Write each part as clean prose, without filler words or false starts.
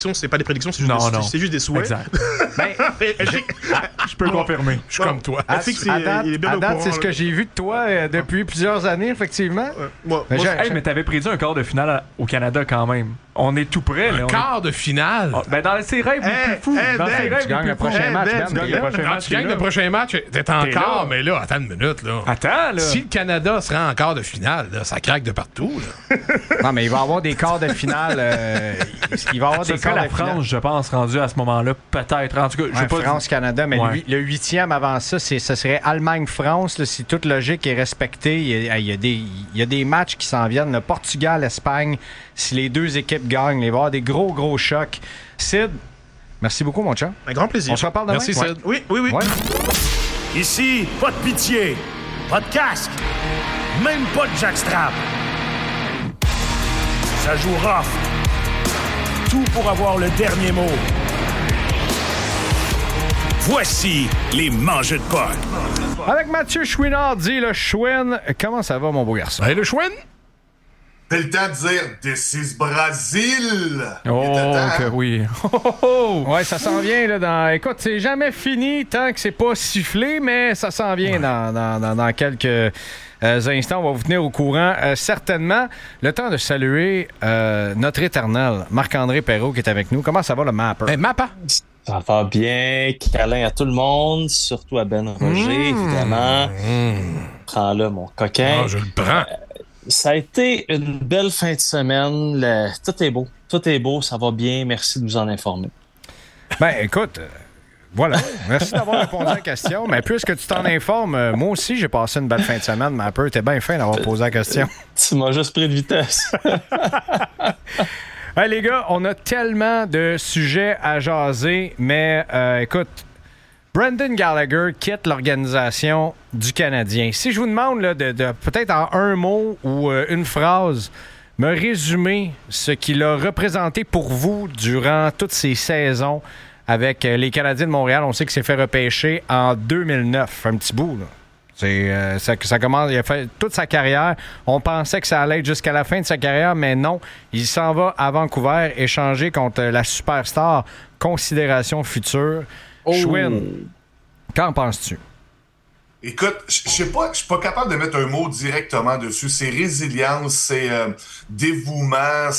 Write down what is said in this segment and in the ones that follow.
c'est pas des prédictions, c'est juste des souhaits. Exact. Je peux confirmer. Je suis comme toi. À date, c'est ce que j'ai vu de toi depuis plusieurs années, effectivement. Mais t'avais prédit un quart de finale au Canada quand même. On est tout près. Là, quart de finale? Dans ses rêves les plus fous. Tu gagnes le prochain match. Tu gagnes le prochain match, t'es en quart, mais là, attends une minute. Là. Attends, là. Si le Canada se rend en quart de finale, là, ça craque de partout. Là. Non, mais il va y avoir des quarts de finale. Il va y avoir des quarts la de finale. France, je pense, rendue à ce moment-là, peut-être. En tout cas, je sais pas. France-Canada, mais le 8e avant ça, ce serait Allemagne-France. Là, si toute logique est respectée, il y a des matchs qui s'en viennent. Le Portugal-Espagne, si les deux équipes gagnent, il va y avoir des gros chocs. Sid, merci beaucoup, mon chat. Un grand plaisir. On se reparle demain. Merci, Sid. Oui. Ouais. Ici, pas de pitié, pas de casque, même pas de jackstrap. Ça joue rough. Tout pour avoir le dernier mot. Voici les mangeux de potes. Avec Mathieu Chouinard, dit le Chouin. Comment ça va, mon beau garçon? Hey, le Chouin? C'est le temps de dire « This is Brazil ». Oui. Ouais, ça s'en vient là. Écoute, c'est jamais fini tant que c'est pas sifflé, mais ça s'en vient dans quelques instants. On va vous tenir au courant. Certainement, le temps de saluer notre éternel Marc-André Perrault qui est avec nous. Comment ça va, le Mapper? Hey, Mappa. Ça va bien. Câlin à tout le monde, surtout à Ben Roger, évidemment. Prends-le, mon coquin. Je le prends. Ça a été une belle fin de semaine. Tout est beau, ça va bien. Merci de nous en informer. Ben, écoute, voilà. Merci d'avoir répondu à la question. Mais puisque tu t'en informes, moi aussi, j'ai passé une belle fin de semaine. Mais un peu, t'es bien fin d'avoir posé la question. Tu m'as juste pris de vitesse. Hey, les gars, on a tellement de sujets à jaser. Mais écoute, Brendan Gallagher quitte l'organisation du Canadien. Si je vous demande là, de peut-être en un mot ou une phrase, me résumer ce qu'il a représenté pour vous durant toutes ces saisons avec les Canadiens de Montréal. On sait qu'il s'est fait repêcher en 2009. Un petit bout, là. Ça commence, il a fait toute sa carrière. On pensait que ça allait être jusqu'à la fin de sa carrière, mais non. Il s'en va à Vancouver échanger contre la superstar considération future. Chouin, qu'en penses-tu? Écoute, je suis pas capable de mettre un mot directement dessus. C'est résilience, c'est dévouement,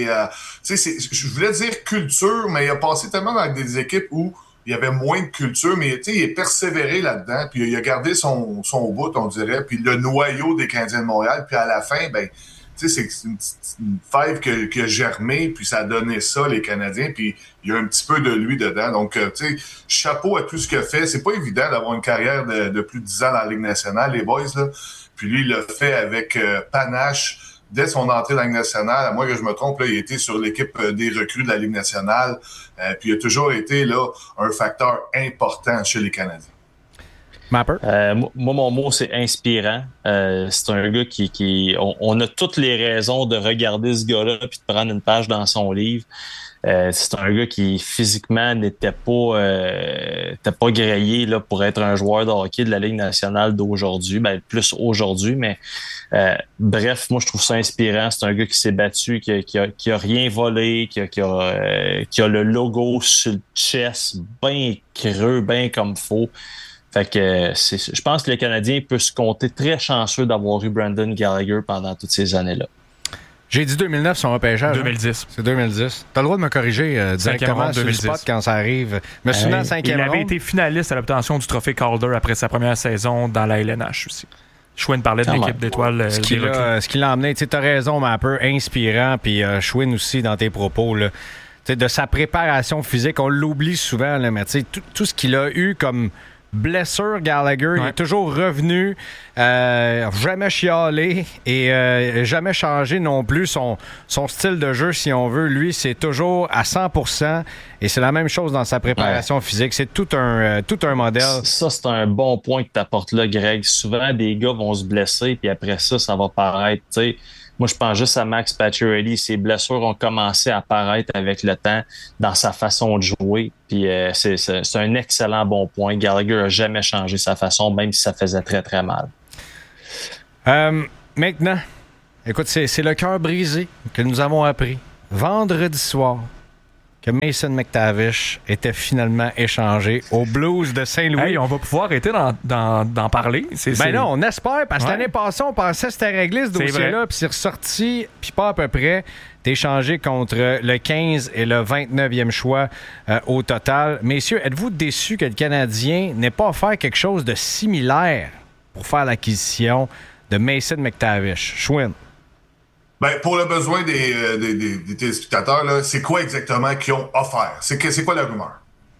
je voulais dire culture, mais il a passé tellement dans des équipes où il y avait moins de culture, mais il est persévéré là-dedans, puis il a gardé son bout, on dirait, puis le noyau des Canadiens de Montréal, puis à la fin, c'est une fève qui a germé, puis ça a donné ça, les Canadiens, puis il y a un petit peu de lui dedans. Donc, chapeau à tout ce qu'il a fait. C'est pas évident d'avoir une carrière de plus de 10 ans dans la Ligue nationale, les boys, là. Puis lui, il l'a fait avec panache dès son entrée dans la Ligue nationale. À moins que je me trompe, là, il était sur l'équipe des recrues de la Ligue nationale. Puis il a toujours été là un facteur important chez les Canadiens. Mapper? Moi, mon mot, c'est inspirant. C'est un gars on a toutes les raisons de regarder ce gars-là puis de prendre une page dans son livre. C'est un gars qui physiquement n'était pas grillé là, pour être un joueur de hockey de la Ligue nationale d'aujourd'hui. Ben, plus aujourd'hui, mais bref, moi je trouve ça inspirant. C'est un gars qui s'est battu, qui a rien volé, qui a le logo sur le chest bien creux, bien comme faut. Fait que je pense que les Canadiens peuvent se compter très chanceux d'avoir eu Brendan Gallagher pendant toutes ces années-là. J'ai dit 2009, son repêchage. 2010. C'est 2010. T'as le droit de me corriger directement sur le spot quand ça arrive. Me souviens en 5e Il avait ronde. été finaliste à l'obtention du trophée Calder après sa première saison dans la LNH aussi. Chouin parlait de l'équipe d'étoiles. Ce qui l'a emmené, tu as raison, mais un peu inspirant, puis Chouin aussi dans tes propos, là. De sa préparation physique, on l'oublie souvent, là, mais tout ce qu'il a eu comme blessure, Gallagher, il est toujours revenu, jamais chialé et jamais changé non plus son style de jeu, si on veut. Lui, c'est toujours à 100% et c'est la même chose dans sa préparation physique. C'est tout un modèle. Ça, c'est un bon point que tu apportes là, Greg. Souvent, des gars vont se blesser puis après ça va paraître, tu sais. Moi, je pense juste à Max Pacioretty. Ses blessures ont commencé à apparaître avec le temps dans sa façon de jouer. Puis c'est un excellent bon point. Gallagher n'a jamais changé sa façon, même si ça faisait très, très mal. Maintenant, écoute, c'est le cœur brisé que nous avons appris. Vendredi soir, que Mason McTavish était finalement échangé aux Blues de Saint-Louis. Hey, on va pouvoir arrêter d'en parler. Non, on espère, parce que l'année passée, on pensait que c'était réglé, ce dossier-là, puis c'est ressorti, puis pas à peu près. T'es échangé contre le 15 et le 29e choix au total. Messieurs, êtes-vous déçus que le Canadien n'ait pas offert quelque chose de similaire pour faire l'acquisition de Mason McTavish? Schwinn. Ben, pour le besoin des téléspectateurs, là, c'est quoi exactement qu'ils ont offert? C'est quoi la rumeur?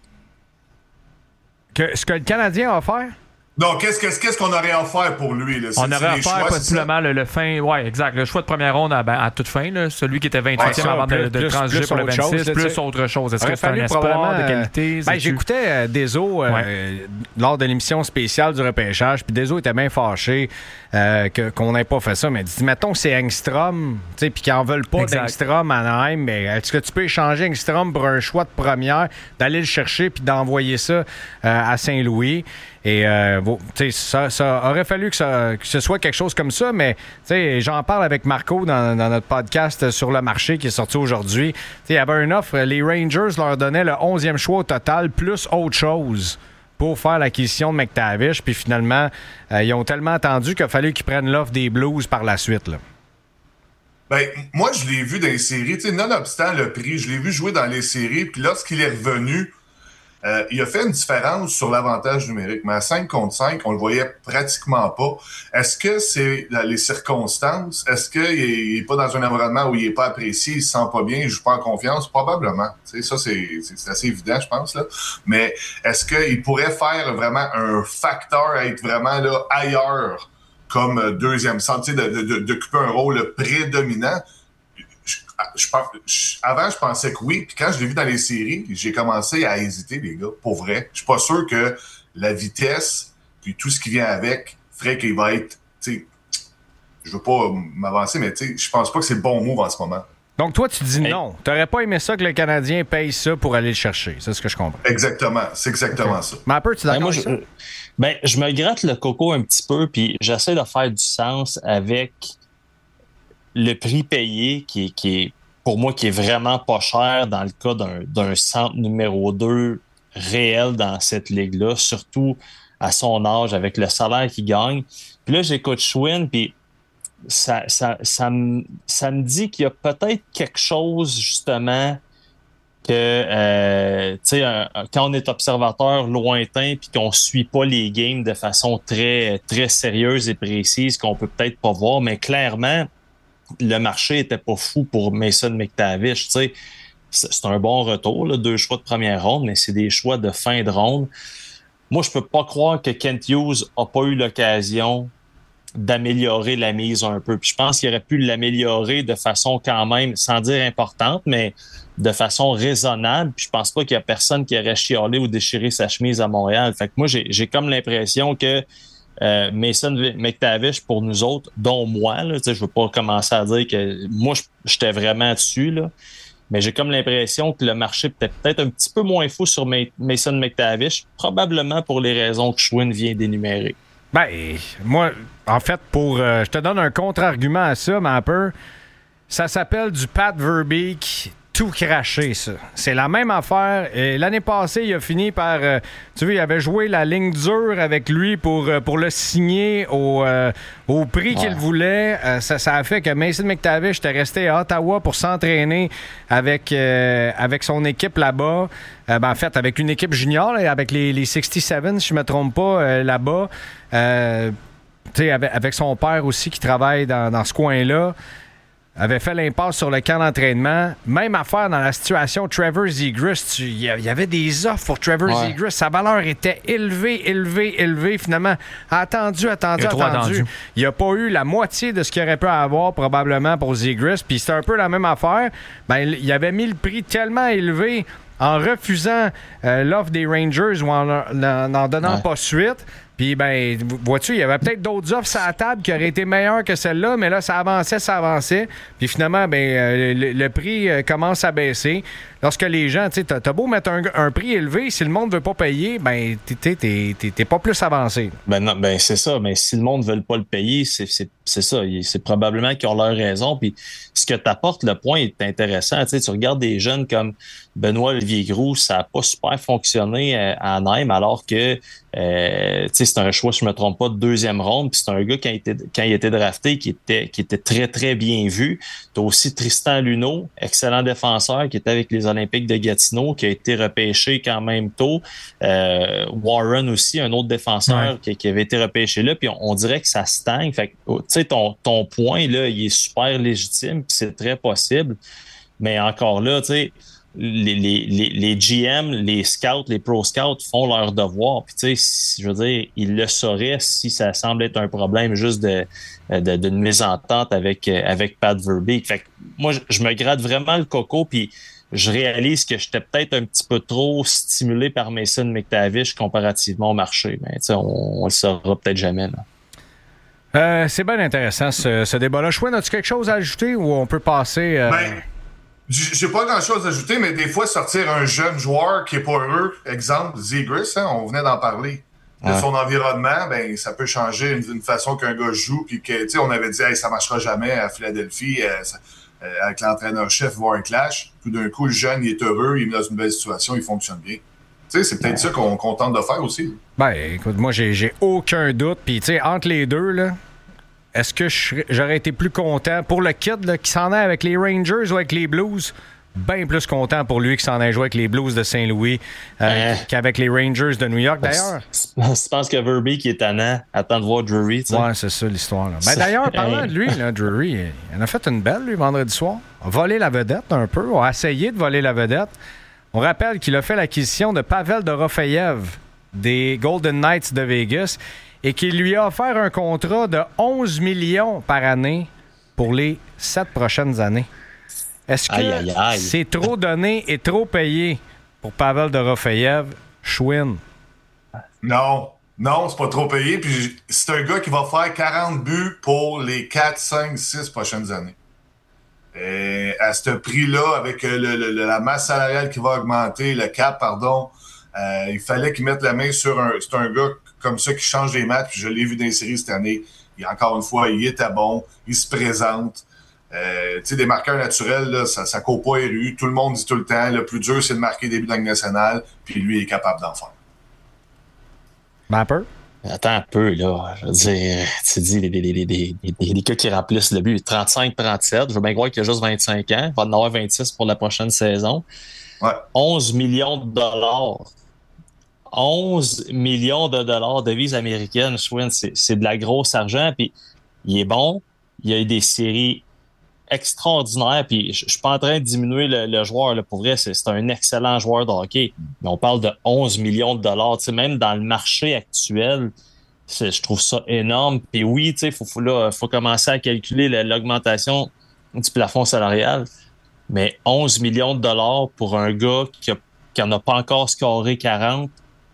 Ce que le Canadien a offert? Non, qu'est-ce qu'on aurait offert pour lui? Là? On aurait offert possiblement le fin... Oui, exact. Le choix de première ronde à toute fin. Là, celui qui était 28e avant de transiger pour le 26, plus autre chose. Est-ce que c'est un espoir de qualité? J'écoutais Deso lors de l'émission spéciale du repêchage, puis Deso était bien fâché qu'on n'ait pas fait ça. Mais il dit, mettons que c'est Engstrom, puis qu'ils n'en veulent pas d'Engstrom à Anaheim, mais est-ce que tu peux échanger Engstrom pour un choix de première, d'aller le chercher puis d'envoyer ça à Saint-Louis? Et ça aurait fallu que ce soit quelque chose comme ça, mais j'en parle avec Marco dans notre podcast sur le marché qui est sorti aujourd'hui. Il y avait une offre, les Rangers leur donnaient le 11e choix au total, plus autre chose pour faire l'acquisition de McTavish. Puis finalement, ils ont tellement attendu qu'il a fallu qu'ils prennent l'offre des Blues par la suite. Là. Ben, moi, je l'ai vu dans les séries. Nonobstant le prix, je l'ai vu jouer dans les séries. Puis lorsqu'il est revenu, il a fait une différence sur l'avantage numérique, mais à 5 contre 5, on le voyait pratiquement pas. Est-ce que c'est les circonstances? Est-ce qu'il n'est pas dans un environnement où il n'est pas apprécié, il se sent pas bien, il joue pas en confiance? Probablement. Ça, c'est assez évident, je pense. Là. Mais est-ce qu'il pourrait faire vraiment un facteur à être vraiment là ailleurs comme deuxième centre, d'occuper un rôle prédominant? Avant, je pensais que oui. Puis quand je l'ai vu dans les séries, j'ai commencé à hésiter, les gars, pour vrai. Je suis pas sûr que la vitesse puis tout ce qui vient avec ferait qu'il va être... Je veux pas m'avancer, mais je pense pas que c'est le bon move en ce moment. Donc toi, tu dis non. T'aurais pas aimé ça que le Canadien paye ça pour aller le chercher. C'est ce que je comprends. Exactement. C'est exactement ça. Mais un peu, tu es d'accord avec ça? Je me gratte le coco un petit peu, puis j'essaie de faire du sens avec... le prix payé qui est pour moi qui est vraiment pas cher dans le cas d'un centre numéro 2 réel dans cette ligue-là, surtout à son âge avec le salaire qu'il gagne. Puis là, j'écoute Schwinn, puis ça me dit qu'il y a peut-être quelque chose justement que quand on est observateur lointain puis qu'on suit pas les games de façon très, très sérieuse et précise, qu'on peut peut-être pas voir, mais clairement, le marché était pas fou pour Mason McTavish. C'est un bon retour, là, 2 choix de première ronde, mais c'est des choix de fin de ronde. Moi, je peux pas croire que Kent Hughes a pas eu l'occasion d'améliorer la mise un peu. Puis je pense qu'il aurait pu l'améliorer de façon quand même, sans dire importante, mais de façon raisonnable. Puis je pense pas qu'il y a personne qui aurait chialé ou déchiré sa chemise à Montréal. Fait que moi, j'ai comme l'impression que Mason McTavish, pour nous autres, dont moi, là, je veux pas commencer à dire que moi, j'étais vraiment dessus, là, mais j'ai comme l'impression que le marché était peut-être un petit peu moins fou sur Mason McTavish, probablement pour les raisons que Schwinn vient d'énumérer. Moi, en fait, je te donne un contre-argument à ça, mais un peu, ça s'appelle du Pat Verbeek tout craché, ça. C'est la même affaire. Et l'année passée, il a fini par... tu vois, il avait joué la ligne dure avec lui pour le signer au prix qu'il voulait. Ça a fait que Mason McTavish était resté à Ottawa pour s'entraîner avec son équipe là-bas. En fait, avec une équipe junior, là, avec les 67, si je ne me trompe pas, là-bas. Avec son père aussi qui travaille dans ce coin-là. Avait fait l'impasse sur le camp d'entraînement. Même affaire dans la situation Trevor Zegras. Il y avait des offres pour Trevor Zegras. Sa valeur était élevée. Finalement, attendu. Il n'y a pas eu la moitié de ce qu'il aurait pu avoir probablement pour Zegras. Puis c'était un peu la même affaire. Il avait mis le prix tellement élevé en refusant l'offre des Rangers ou en donnant pas suite. Puis, vois-tu, il y avait peut-être d'autres offres sur la table qui auraient été meilleures que celle-là, mais là, ça avançait. Puis finalement, le prix commence à baisser. lorsque les gens, tu sais, t'as beau mettre un prix élevé, si le monde veut pas payer, ben t'es pas plus avancé. Ben non, ben c'est ça. Mais si le monde veut pas le payer, c'est ça. C'est probablement qu'ils ont leur raison. Puis ce que t'apportes, le point est intéressant. Tu sais, tu regardes des jeunes comme Benoît Olivier-Groux, ça n'a pas super fonctionné à Anaheim, alors que c'est un choix, si je me trompe pas, de deuxième ronde. Puis c'est un gars quand il était drafté qui était très, très bien vu. Tu as aussi Tristan Luneau, excellent défenseur, qui était avec les Olympiques de Gatineau, qui a été repêché quand même tôt. Warren aussi, un autre défenseur qui avait été repêché là. Puis on dirait que ça stagne. Fait que, tu sais, ton point, là, il est super légitime, puis c'est très possible. Mais encore là, tu sais, les GM, les scouts, les pro scouts font leur devoir. Puis tu sais, je veux dire, ils le sauraient si ça semble être un problème juste d'une mésentente avec Pat Verbeek. Fait que moi, je me gratte vraiment le coco, puis je réalise que j'étais peut-être un petit peu trop stimulé par Mason McTavish comparativement au marché. Mais tu sais, on le saura peut-être jamais, là. C'est bien intéressant ce débat-là. Chouin, as-tu quelque chose à ajouter ou on peut passer... J'ai pas grand-chose à ajouter, mais des fois, sortir un jeune joueur qui est pas heureux, exemple, Zegras, on venait d'en parler, de son environnement, ben ça peut changer une façon qu'un gars joue, puis que, tu sais, on avait dit, hey, ça marchera jamais à Philadelphie, avec l'entraîneur-chef, voir un clash. Tout d'un coup, le jeune, il est heureux, il est dans une belle situation, il fonctionne bien. Tu sais, c'est peut-être ça qu'on tente de faire aussi. Ben, écoute, moi, j'ai aucun doute, puis tu sais, entre les deux, là, est-ce que j'aurais été plus content pour le kid là, qui s'en est avec les Rangers ou avec les Blues? Bien plus content pour lui qui s'en ait joué avec les Blues de Saint-Louis qu'avec les Rangers de New York, d'ailleurs. Je pense que Verbeek est tannant. Attends de voir Drury. Ouais, c'est ça l'histoire. Là. Ben, d'ailleurs, parlant de lui, là, Drury, il en a fait une belle, lui, vendredi soir. A volé la vedette un peu. A essayé de voler la vedette. On rappelle qu'il a fait l'acquisition de Pavel Dorofeyev des Golden Knights de Vegas et qu'il lui a offert un contrat de 11 millions par année pour les 7 prochaines années. Est-ce que c'est trop donné et trop payé pour Pavel Dorofeyev, Chouin? Non, c'est pas trop payé. Puis c'est un gars qui va faire 40 buts pour les 4, 5, 6 prochaines années. Et à ce prix-là, avec la masse salariale qui va augmenter, le cap, pardon, il fallait qu'il mette la main sur c'est un gars comme ça qui change les matchs. Puis je l'ai vu dans les séries cette année. Et encore une fois, il était bon, il se présente. Tu sais, des marqueurs naturels, là, ça court pas les rues. Tout le monde dit tout le temps, le plus dur, c'est de marquer des buts dans la Ligue nationale. Puis lui, il est capable d'en faire. Mapper? Attends un peu, là. Je veux dire, tu dis, les gars qui remplissent le but, 35-37. Je veux bien croire qu'il a juste 25 ans. Il va en avoir 26 pour la prochaine saison. Ouais. 11 millions de dollars. 11 millions de dollars de devises américaines, Schwinn, c'est de la grosse argent. Puis il est bon. Il y a eu des séries extraordinaires. Puis je suis pas en train de diminuer le joueur. Là. Pour vrai, c'est un excellent joueur de hockey. Mais on parle de 11 millions de dollars. Tu sais, même dans le marché actuel, je trouve ça énorme. Puis oui, tu sais, faut commencer à calculer l'augmentation du plafond salarial. Mais 11 millions de dollars pour un gars qui en a pas encore scoré 40,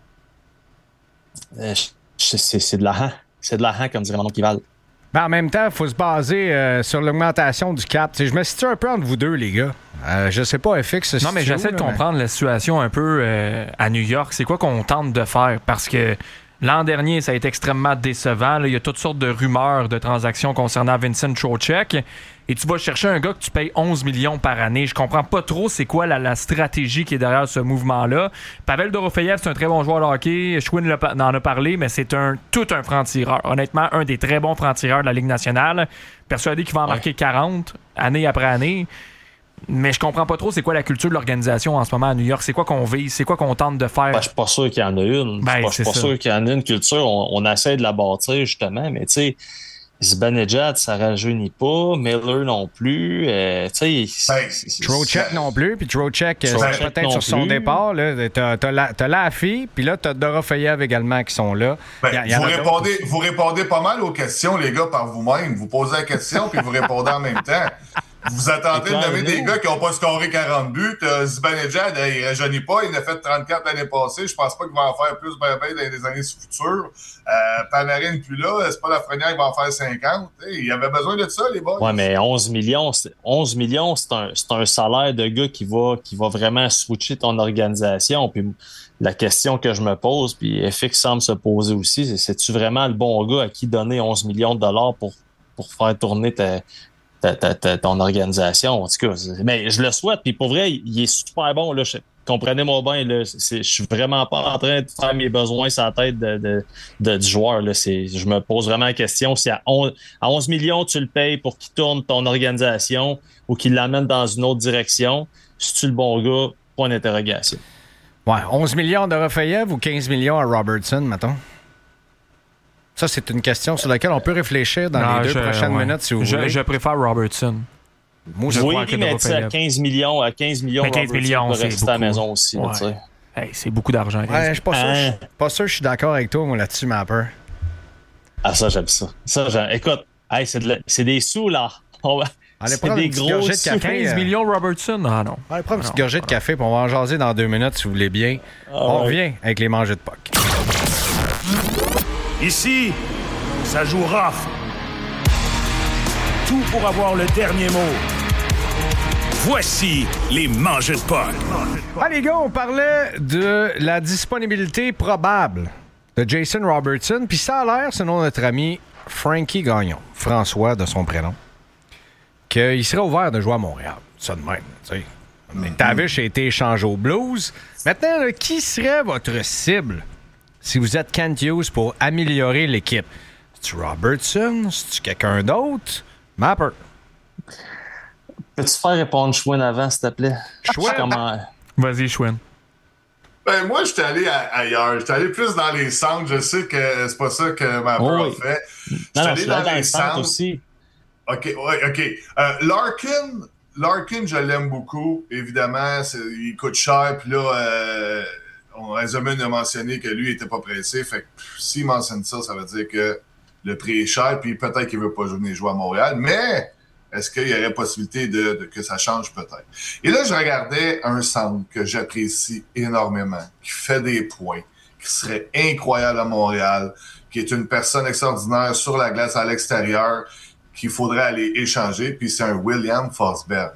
c'est de l'argent. C'est de l'argent, comme dirait mon oncle Kival. Ben en même temps, il faut se baser sur l'augmentation du cap. T'sais, je me situe un peu entre vous deux, les gars. Je sais pas, FX. Non, mais j'essaie de comprendre la situation un peu à New York. C'est quoi qu'on tente de faire? Parce que l'an dernier, ça a été extrêmement décevant. Là, il y a toutes sortes de rumeurs de transactions concernant Vincent Trocheck. Et tu vas chercher un gars que tu payes 11 millions par année. Je comprends pas trop c'est quoi la stratégie qui est derrière ce mouvement-là. Pavel Dorofeyev, c'est un très bon joueur de hockey. Schwinn en a parlé, mais c'est tout un franc-tireur. Honnêtement, un des très bons francs-tireurs de la Ligue nationale. Persuadé qu'il va en marquer 40 année après année. Mais je comprends pas trop c'est quoi la culture de l'organisation en ce moment à New York. C'est quoi qu'on vise? C'est quoi qu'on tente de faire? Je suis pas sûr qu'il y en a une. Je suis pas sûr qu'il y en a une culture. On essaie de la bâtir, justement, mais tu sais, Zibanejad, ça rajeunit pas. Miller non plus. Trocheck non plus. Puis Trocheck, c'est peut-être sur son départ. T'as Laffy, puis là, t'as Dorofeyev également qui sont là. Vous répondez pas mal aux questions, les gars, par vous-même. Vous posez la question, puis vous répondez en même temps. Vous êtes en train de nommer des gars qui n'ont pas scoré 40 buts. Zibanejad, il ne rajeunit pas. Il en a fait 34 l'année passée. Je pense pas qu'il va en faire plus dans les années futures. Panarin plus là. C'est pas Lafrenière qui va en faire 50. Il avait besoin de ça, les boys. Ouais, mais 11 millions, c'est un salaire de gars qui va vraiment switcher ton organisation. Puis la question que je me pose, puis FX semble se poser aussi, c'est-tu vraiment le bon gars à qui donner 11 millions de dollars pour faire tourner ton organisation? En tout cas, mais je le souhaite. Puis pour vrai, il est super bon. Là. Comprenez-moi bien, là, je suis vraiment pas en train de faire mes besoins sur la tête du joueur. Là. Je me pose vraiment la question si à 11 millions, tu le payes pour qu'il tourne ton organisation ou qu'il l'amène dans une autre direction. Si tu le bon gars, point d'interrogation. Ouais, 11 millions de Rafaev ou 15 millions à Robertson, mettons? Ça, c'est une question sur laquelle on peut réfléchir dans les 2 prochaines minutes, si vous voulez. Je préfère Robertson. Moi, je crois que mais à 15 millions, mais 15 millions, c'est rester à la maison aussi. Ouais. Là, hey, c'est beaucoup d'argent. Ouais, je suis pas sûr que je suis d'accord avec toi, moi, là-dessus, Mapper. Ah, ça, j'aime ça. Écoute, hey, c'est des sous, là. Allez prendre une petite gorgée de café. 15 millions Robertson? Ah non. Allez prendre une petite gorgée de café, puis on va en jaser dans 2 minutes, si vous voulez bien. On revient avec les mangeurs de puck. Ici, ça joue rough. Tout pour avoir le dernier mot. Voici les mangeurs de puck. Ah, les gars, on parlait de la disponibilité probable de Jason Robertson, puis ça a l'air, selon notre ami Frankie Gagnon, François de son prénom, qu'il serait ouvert de jouer à Montréal. Ça de même, tu sais. McTavish a été échangé au Blues. Maintenant, là, qui serait votre cible si vous êtes Kent Hughes pour améliorer l'équipe? C'est-tu Robertson? C'est-tu quelqu'un d'autre? Mapper. Peux-tu faire répondre Schwinn avant, s'il te plaît? Schwinn? Vas-y, Schwinn. Ben, moi, j'étais allé ailleurs. J'étais allé plus dans les centres. Je sais que c'est pas ça que Mapper a fait. Non, je suis dans les centres aussi. OK. Larkin, je l'aime beaucoup. Évidemment, il coûte cher. Puis là, Eisenman a mentionné que lui, il était pas pressé. Fait que s'il mentionne ça, ça veut dire que le prix est cher. Puis peut-être qu'il veut pas venir jouer à Montréal. Mais est-ce qu'il y aurait possibilité que ça change? Peut-être. Et là, je regardais un centre que j'apprécie énormément, qui fait des points, qui serait incroyable à Montréal, qui est une personne extraordinaire sur la glace à l'extérieur, qu'il faudrait aller échanger, puis c'est un William Forsberg.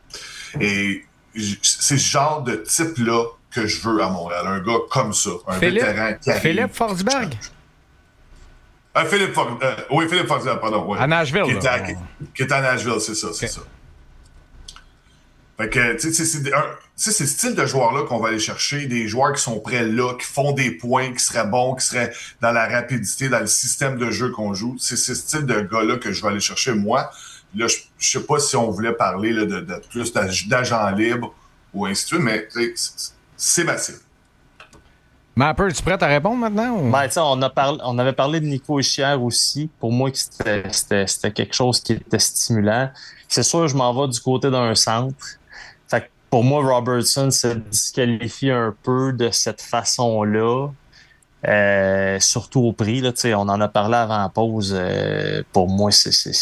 Et c'est ce genre de type-là que je veux à Montréal. Un gars comme ça, un vétéran qui arrive. Philippe Forsberg? Philippe Forsberg, pardon. Oui. À Nashville. Qui est à Nashville, c'est ça, c'est ça. Fait que, tu sais, c'est ce style de joueurs-là qu'on va aller chercher, des joueurs qui sont prêts là, qui font des points, qui seraient bons, qui seraient dans la rapidité, dans le système de jeu qu'on joue. C'est ce style de gars-là que je vais aller chercher, moi. Là, je sais pas si on voulait parler là, de plus d'agents libres ou ainsi de suite, mais c'est ma cible. Mapper, es-tu prêt à répondre maintenant? Ou? Ben, on avait parlé de Nico Hischier aussi. Pour moi, c'était quelque chose qui était stimulant. C'est sûr, je m'en vais du côté d'un centre. Fait que pour moi, Robertson se disqualifie un peu de cette façon-là. Surtout au prix. Là, on en a parlé avant la pause. Pour moi,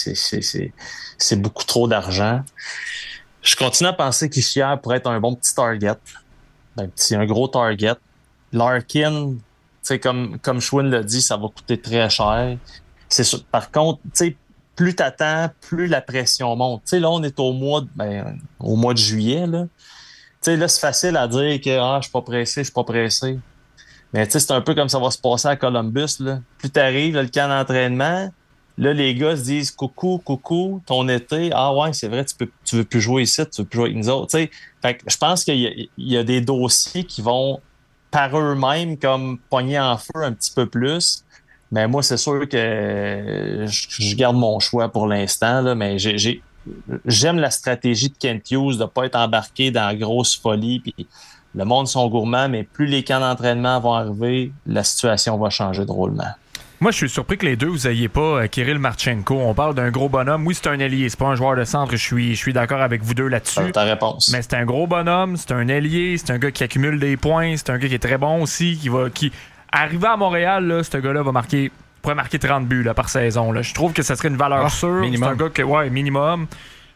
c'est beaucoup trop d'argent. Je continue à penser qu'Hischier pourrait être un bon petit target. Un gros target. Larkin, comme Schwinn l'a dit, ça va coûter très cher. C'est sûr. Par contre, plus t'attends, plus la pression monte. Là, on est au mois de juillet. Là, là c'est facile à dire que je suis pas pressé. Mais c'est un peu comme ça va se passer à Columbus. Là. Plus t'arrives, là, le camp d'entraînement, là, les gars se disent coucou, ton été, ouais, c'est vrai, tu veux plus jouer ici, tu veux plus jouer avec nous autres. Fait que je pense qu'il y a des dossiers qui vont par eux-mêmes comme pogner en feu un petit peu plus. Mais moi, c'est sûr que je garde mon choix pour l'instant, là, mais j'aime la stratégie de Kent Hughes de pas être embarqué dans la grosse folie. Puis le monde sont gourmands, mais plus les camps d'entraînement vont arriver, la situation va changer drôlement. Moi, je suis surpris que les deux, vous n'ayez pas Kirill Marchenko. On parle d'un gros bonhomme. Oui, c'est un ailier, c'est pas un joueur de centre. Je suis d'accord avec vous deux là-dessus. Ta réponse. Mais c'est un gros bonhomme, c'est un ailier, c'est un gars qui accumule des points, c'est un gars qui est très bon aussi, qui arrivé à Montréal, là, ce gars-là pourrait marquer 30 buts là, par saison. Là. Je trouve que ça serait une valeur sûre. Minimum. C'est un gars minimum.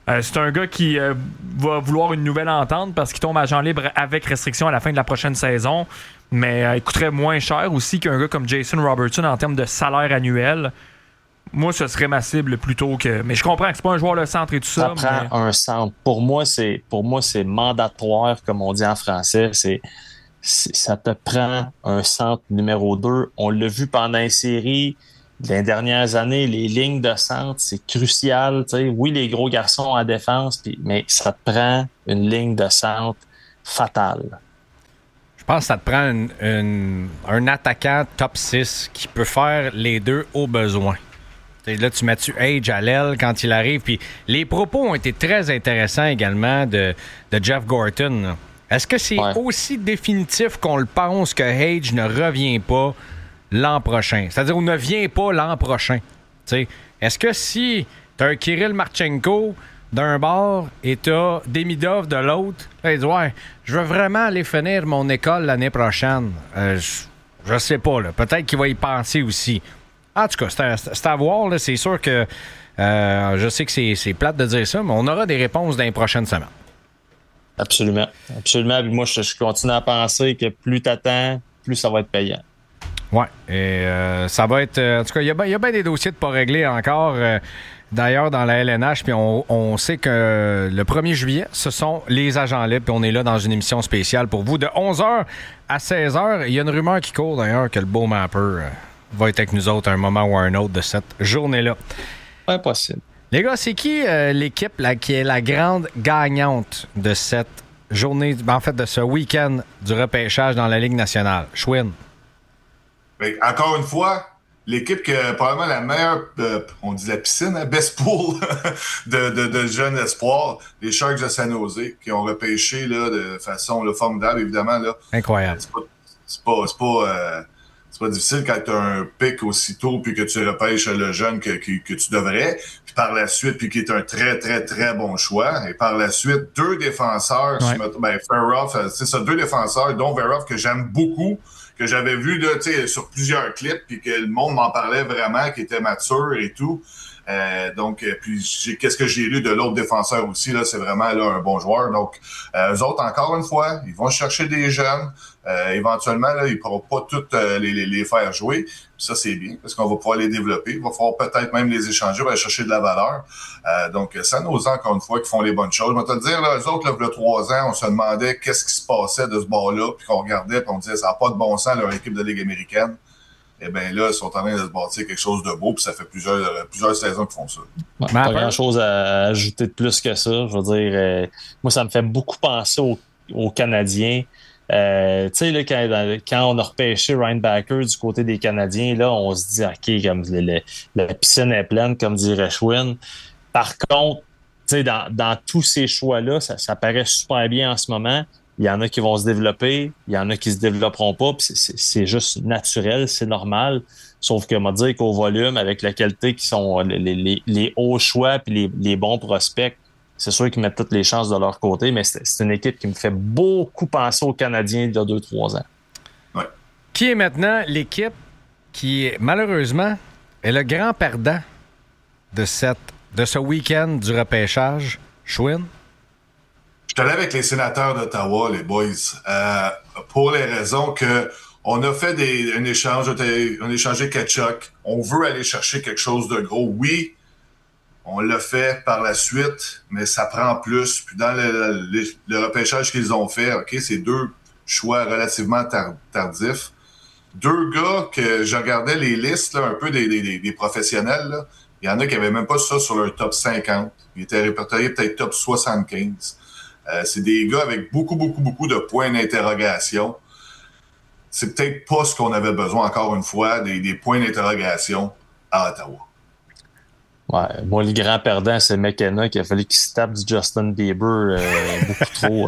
C'est un gars qui va vouloir une nouvelle entente parce qu'il tombe agent libre avec restriction à la fin de la prochaine saison, mais il coûterait moins cher aussi qu'un gars comme Jason Robertson en termes de salaire annuel. Moi, ce serait ma cible plutôt que... Mais je comprends que c'est pas un joueur de centre et tout ça. Ça prend un centre. Pour moi, c'est mandatoire, comme on dit en français. Ça te prend un centre numéro 2. On l'a vu pendant les séries. Les dernières années, les lignes de centre, c'est crucial. T'sais. Oui, les gros garçons en défense, mais ça te prend une ligne de centre fatale. Je pense que ça te prend un attaquant top 6 qui peut faire les deux au besoin. T'sais, là, tu mets-tu Age à l'aile quand il arrive. Puis les propos ont été très intéressants également de Jeff Gorton. Là. Est-ce que c'est aussi définitif qu'on le pense que Age ne revient pas l'an prochain? C'est-à-dire, on ne vient pas l'an prochain. T'sais, est-ce que si tu as un Kirill Marchenko d'un bord et tu as Demidov de l'autre, là, il dit, ouais, je veux vraiment aller finir mon école l'année prochaine. Je sais pas, là. Peut-être qu'il va y penser aussi. En tout cas, c'est à voir. Là. C'est sûr que je sais que c'est plate de dire ça, mais on aura des réponses dans les prochaines semaines. Absolument. Absolument. Moi, je continue à penser que plus t'attends, plus ça va être payant. Oui. Et ça va être... en tout cas, il y a bien des dossiers de pas réglés encore. D'ailleurs, dans la LNH, puis on sait que le 1er juillet, ce sont les agents libres, puis on est là dans une émission spéciale pour vous de 11h à 16h. Il y a une rumeur qui court, d'ailleurs, que le beau Mapper va être avec nous autres à un moment ou à un autre de cette journée-là. Impossible. Les gars, c'est qui l'équipe là, qui est la grande gagnante de cette journée, en fait, de ce week-end du repêchage dans la Ligue nationale? Schwinn. Encore une fois, l'équipe qui a probablement la meilleure, on dit la piscine, hein, best pool de jeunes espoirs, les Sharks de San Jose, qui ont repêché là, de façon là, formidable, évidemment. Là. Incroyable. C'est pas difficile quand tu as un pic aussitôt puis que tu repêches le jeune que tu devrais. Puis par la suite, puis qui est un très, très, très bon choix. Et par la suite, deux défenseurs, Verhoff, c'est ça, deux défenseurs, dont Verhoff, que j'aime beaucoup, que j'avais vu là, sur plusieurs clips, puis que le monde m'en parlait vraiment, qui était mature et tout. Puis qu'est-ce que j'ai lu de l'autre défenseur aussi, là, c'est vraiment là, un bon joueur. Donc, eux autres, encore une fois, ils vont chercher des jeunes. Éventuellement, là, ils ne pourront pas tous les faire jouer. Puis ça, c'est bien, parce qu'on va pouvoir les développer. Il va falloir peut-être même les échanger, on va aller chercher de la valeur. Donc, ça nous encore une fois, qui font les bonnes choses. Je vais te le dire, là, eux autres, là, il y a 3 ans, on se demandait qu'est-ce qui se passait de ce bord-là, puis qu'on regardait, puis on disait, ça n'a pas de bon sens, leur équipe de Ligue américaine. Eh bien là, ils sont en train de se bâtir quelque chose de beau, puis ça fait plusieurs saisons qu'ils font ça. Ouais, pas grand-chose à ajouter de plus que ça. Je veux dire, moi, ça me fait beaucoup penser aux Canadiens. Tu sais, là, quand on a repêché Ryan Backer du côté des Canadiens, là, on se dit, OK, comme la piscine est pleine, comme dirait Schwinn. Par contre, tu sais, dans tous ces choix-là, ça paraît super bien en ce moment. Il y en a qui vont se développer, il y en a qui se développeront pas, puis c'est juste naturel, c'est normal. Sauf que, on va dire qu'au volume, avec la qualité qui sont les hauts choix puis les bons prospects, c'est sûr qu'ils mettent toutes les chances de leur côté, mais c'est une équipe qui me fait beaucoup penser aux Canadiens il y a 2-3 ans. Ouais. Qui est maintenant l'équipe qui, malheureusement, est le grand perdant de ce week-end du repêchage? Schwinn? Je suis allé avec les sénateurs d'Ottawa, les boys, pour les raisons que on a fait un échange, on a échangé Tkachuk. On veut aller chercher quelque chose de gros. Oui, on l'a fait par la suite, mais ça prend plus. Puis dans le repêchage qu'ils ont fait, OK, c'est 2 choix relativement tardifs. 2 gars que je regardais les listes là, un peu des professionnels. Là. Il y en a qui n'avaient même pas ça sur leur top 50. Ils étaient répertoriés peut-être top 75. C'est des gars avec beaucoup de points d'interrogation. C'est peut-être pas ce qu'on avait besoin, encore une fois, des points d'interrogation à Ottawa. Ouais, moi, le grand perdant, c'est McKenna qui a fallu qu'il se tape du Justin Bieber beaucoup trop...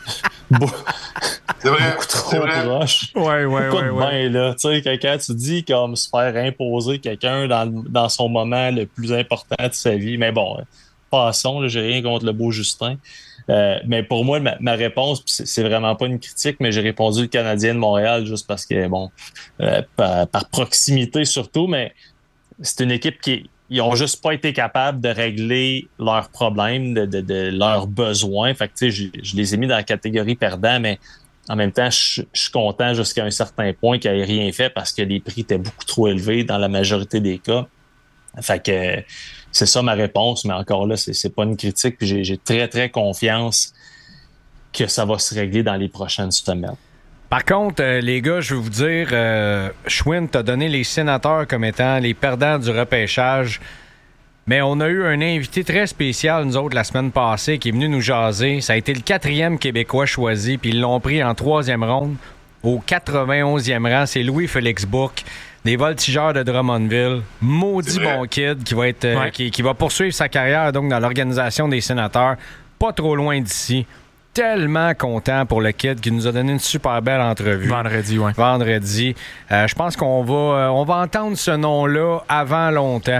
C'est vrai, beaucoup trop proche. Ouais. Là, tu sais, quand tu dis comme se faire imposer quelqu'un dans son moment le plus important de sa vie, mais bon, passons, là, j'ai rien contre le beau Justin. Mais pour moi, ma réponse, c'est vraiment pas une critique, mais j'ai répondu le Canadien de Montréal juste parce que, bon, par proximité surtout, mais c'est une équipe qui ils ont juste pas été capables de régler leurs problèmes, de leurs besoins. Fait que, tu sais, je les ai mis dans la catégorie perdant, mais en même temps, je suis content jusqu'à un certain point qu'ils n'aient rien fait parce que les prix étaient beaucoup trop élevés dans la majorité des cas. Fait que c'est ça ma réponse, mais encore là, c'est pas une critique. Puis j'ai très, très confiance que ça va se régler dans les prochaines semaines. Par contre, les gars, je vais vous dire, Schwinn t'a donné les Sénateurs comme étant les perdants du repêchage. Mais on a eu un invité très spécial, nous autres, la semaine passée, qui est venu nous jaser. Ça a été le 4e Québécois choisi, puis ils l'ont pris en 3e ronde. Au 91e rang, c'est Louis-Félix Bourque, des Voltigeurs de Drummondville. Maudit bon kid qui va être qui va poursuivre sa carrière donc dans l'organisation des Sénateurs. Pas trop loin d'ici. Tellement content pour le kid qui nous a donné une super belle entrevue. Vendredi. Je pense qu'on va entendre ce nom-là avant longtemps.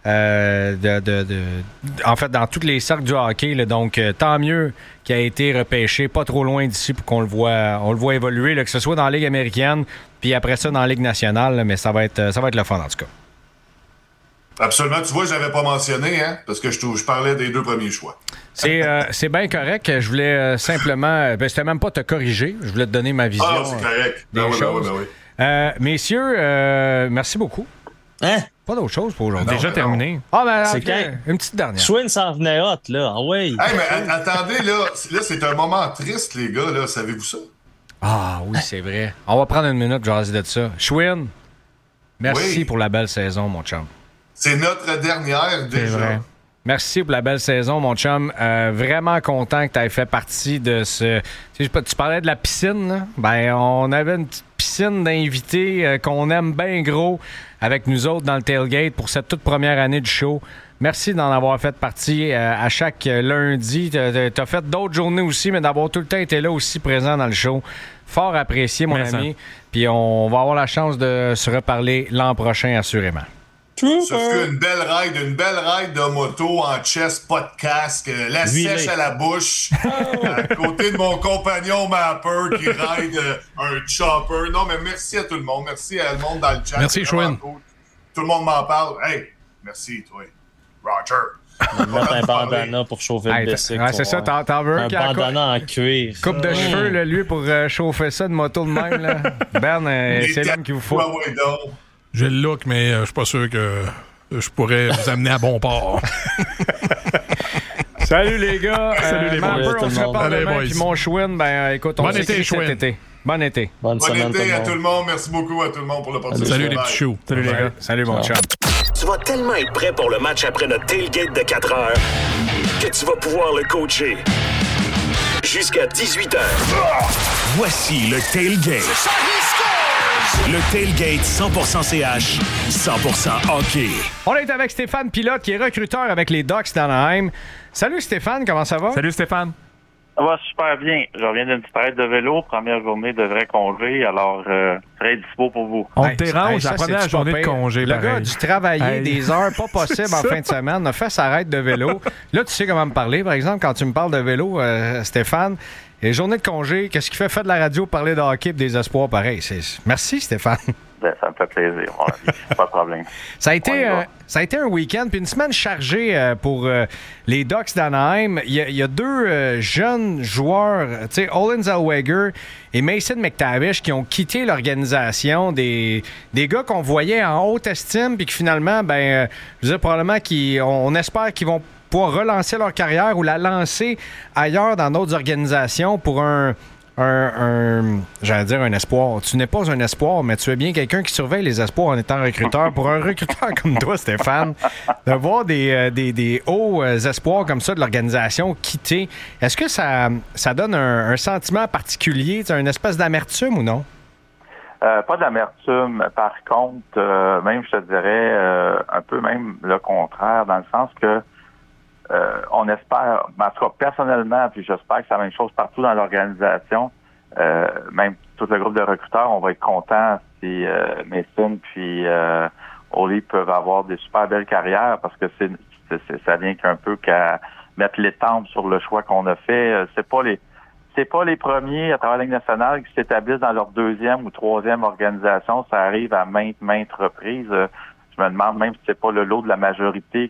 En fait, dans tous les cercles du hockey. Là, donc, tant mieux qu'il a été repêché pas trop loin d'ici pour qu'on le voit évoluer, là, que ce soit dans la Ligue américaine, puis après ça dans la Ligue nationale. Là, mais ça va être le fun en tout cas. Absolument. Tu vois, je l'avais pas mentionné, hein, parce que je parlais des 2 premiers choix. C'est bien correct. Je voulais simplement... c'était même pas te corriger. Je voulais te donner ma vision. Ah, c'est correct. Des choses. Messieurs, merci beaucoup. Hein? Pas d'autre chose pour aujourd'hui. Déjà terminé. Ah, ben, c'est une petite dernière. Schwinn s'en venait hot, là. Oui. Hey, mais attendez, là, c'est un moment triste, les gars, là. Savez-vous ça? Ah, oui, c'est vrai. On va prendre une minute, jaser de ça. Schwinn, merci pour la belle saison, mon chum. C'est notre dernière, déjà. C'est vrai. Merci pour la belle saison, mon chum. Vraiment content que tu aies fait partie de ce... Tu parlais de la piscine, là? Ben, on avait une petite piscine d'invités qu'on aime bien gros avec nous autres dans le tailgate pour cette toute première année du show. Merci d'en avoir fait partie à chaque lundi. T'as fait d'autres journées aussi, mais d'avoir tout le temps été là aussi présent dans le show. Fort apprécié, mon ami. Puis on va avoir la chance de se reparler l'an prochain, assurément. Ça fut une belle ride de moto en chest, pas de casque, la sèche à la bouche, à côté de mon compagnon Mapper qui ride un chopper. Non, mais merci à tout le monde. Merci à le monde dans le chat. Merci, Schwinn. Cool. Tout le monde m'en parle. Hey, merci, toi. Roger. On va mettre un bandana pour chauffer le bicycle. Ouais, c'est ça, t'en veux un bandana en cuir. Coupe de cheveux, là, lui, pour chauffer ça de moto de même. Là. Ben, c'est l'homme qu'il vous faut. J'ai le look, mais je suis pas sûr que je pourrais vous amener à bon port. Salut les gars. Salut les boys. On se reparle demain. Puis mon Schwinn, ben écoute, on été, cet été. Bon été. Bonne semaine, été à tout le monde. Merci beaucoup à tout le monde pour l'opportunité. Salut les petits choux. Salut les gars. Salut mon chum. Tu vas tellement être prêt pour le match après notre tailgate de 4 heures que tu vas pouvoir le coacher. Jusqu'à 18h. Voici le tailgate. Le tailgate 100% CH, 100% hockey. On est avec Stéphane Pilote, qui est recruteur avec les Ducks d'Anaheim. Salut Stéphane, comment ça va? Salut Stéphane. Ça va super bien. Je reviens d'une petite raide de vélo, première journée de vrai congé, alors très dispo pour vous. On te dérange la première journée de congé. Le gars a dû travailler des heures pas possibles en fin de semaine, a fait sa raide de vélo. Là, tu sais comment me parler, par exemple, quand tu me parles de vélo, Stéphane. Et journée de congé, qu'est-ce qui fait de la radio parler de hockey et des espoirs pareil? Merci, Stéphane. Ben, ça me fait plaisir, mon ami. Pas de problème. Ça a été un week-end puis une semaine chargée pour les Ducks d'Anaheim. Il y a 2 jeunes joueurs, tu sais, Olin Zellweger et Mason McTavish, qui ont quitté l'organisation. Des gars qu'on voyait en haute estime puis que finalement, je veux dire, probablement on espère qu'ils vont pouvoir relancer leur carrière ou la lancer ailleurs dans d'autres organisations pour j'allais dire un espoir. Tu n'es pas un espoir, mais tu es bien quelqu'un qui surveille les espoirs en étant recruteur. Pour un recruteur comme toi, Stéphane, de voir des hauts espoirs comme ça de l'organisation quitter, est-ce que ça donne un sentiment particulier, une espèce d'amertume ou non? Pas d'amertume. Par contre, même, je te dirais, un peu même le contraire, dans le sens que on espère, en tout cas personnellement, puis j'espère que c'est la même chose partout dans l'organisation, même tout le groupe de recruteurs, on va être content si Mason puis Oli peuvent avoir des super belles carrières, parce que ça vient qu'un peu qu'à mettre l'étampe sur le choix qu'on a fait. C'est pas les premiers à travers la Ligue nationale qui s'établissent dans leur 2e ou 3e organisation. Ça arrive à maintes reprises. je me demande même si c'est pas le lot de la majorité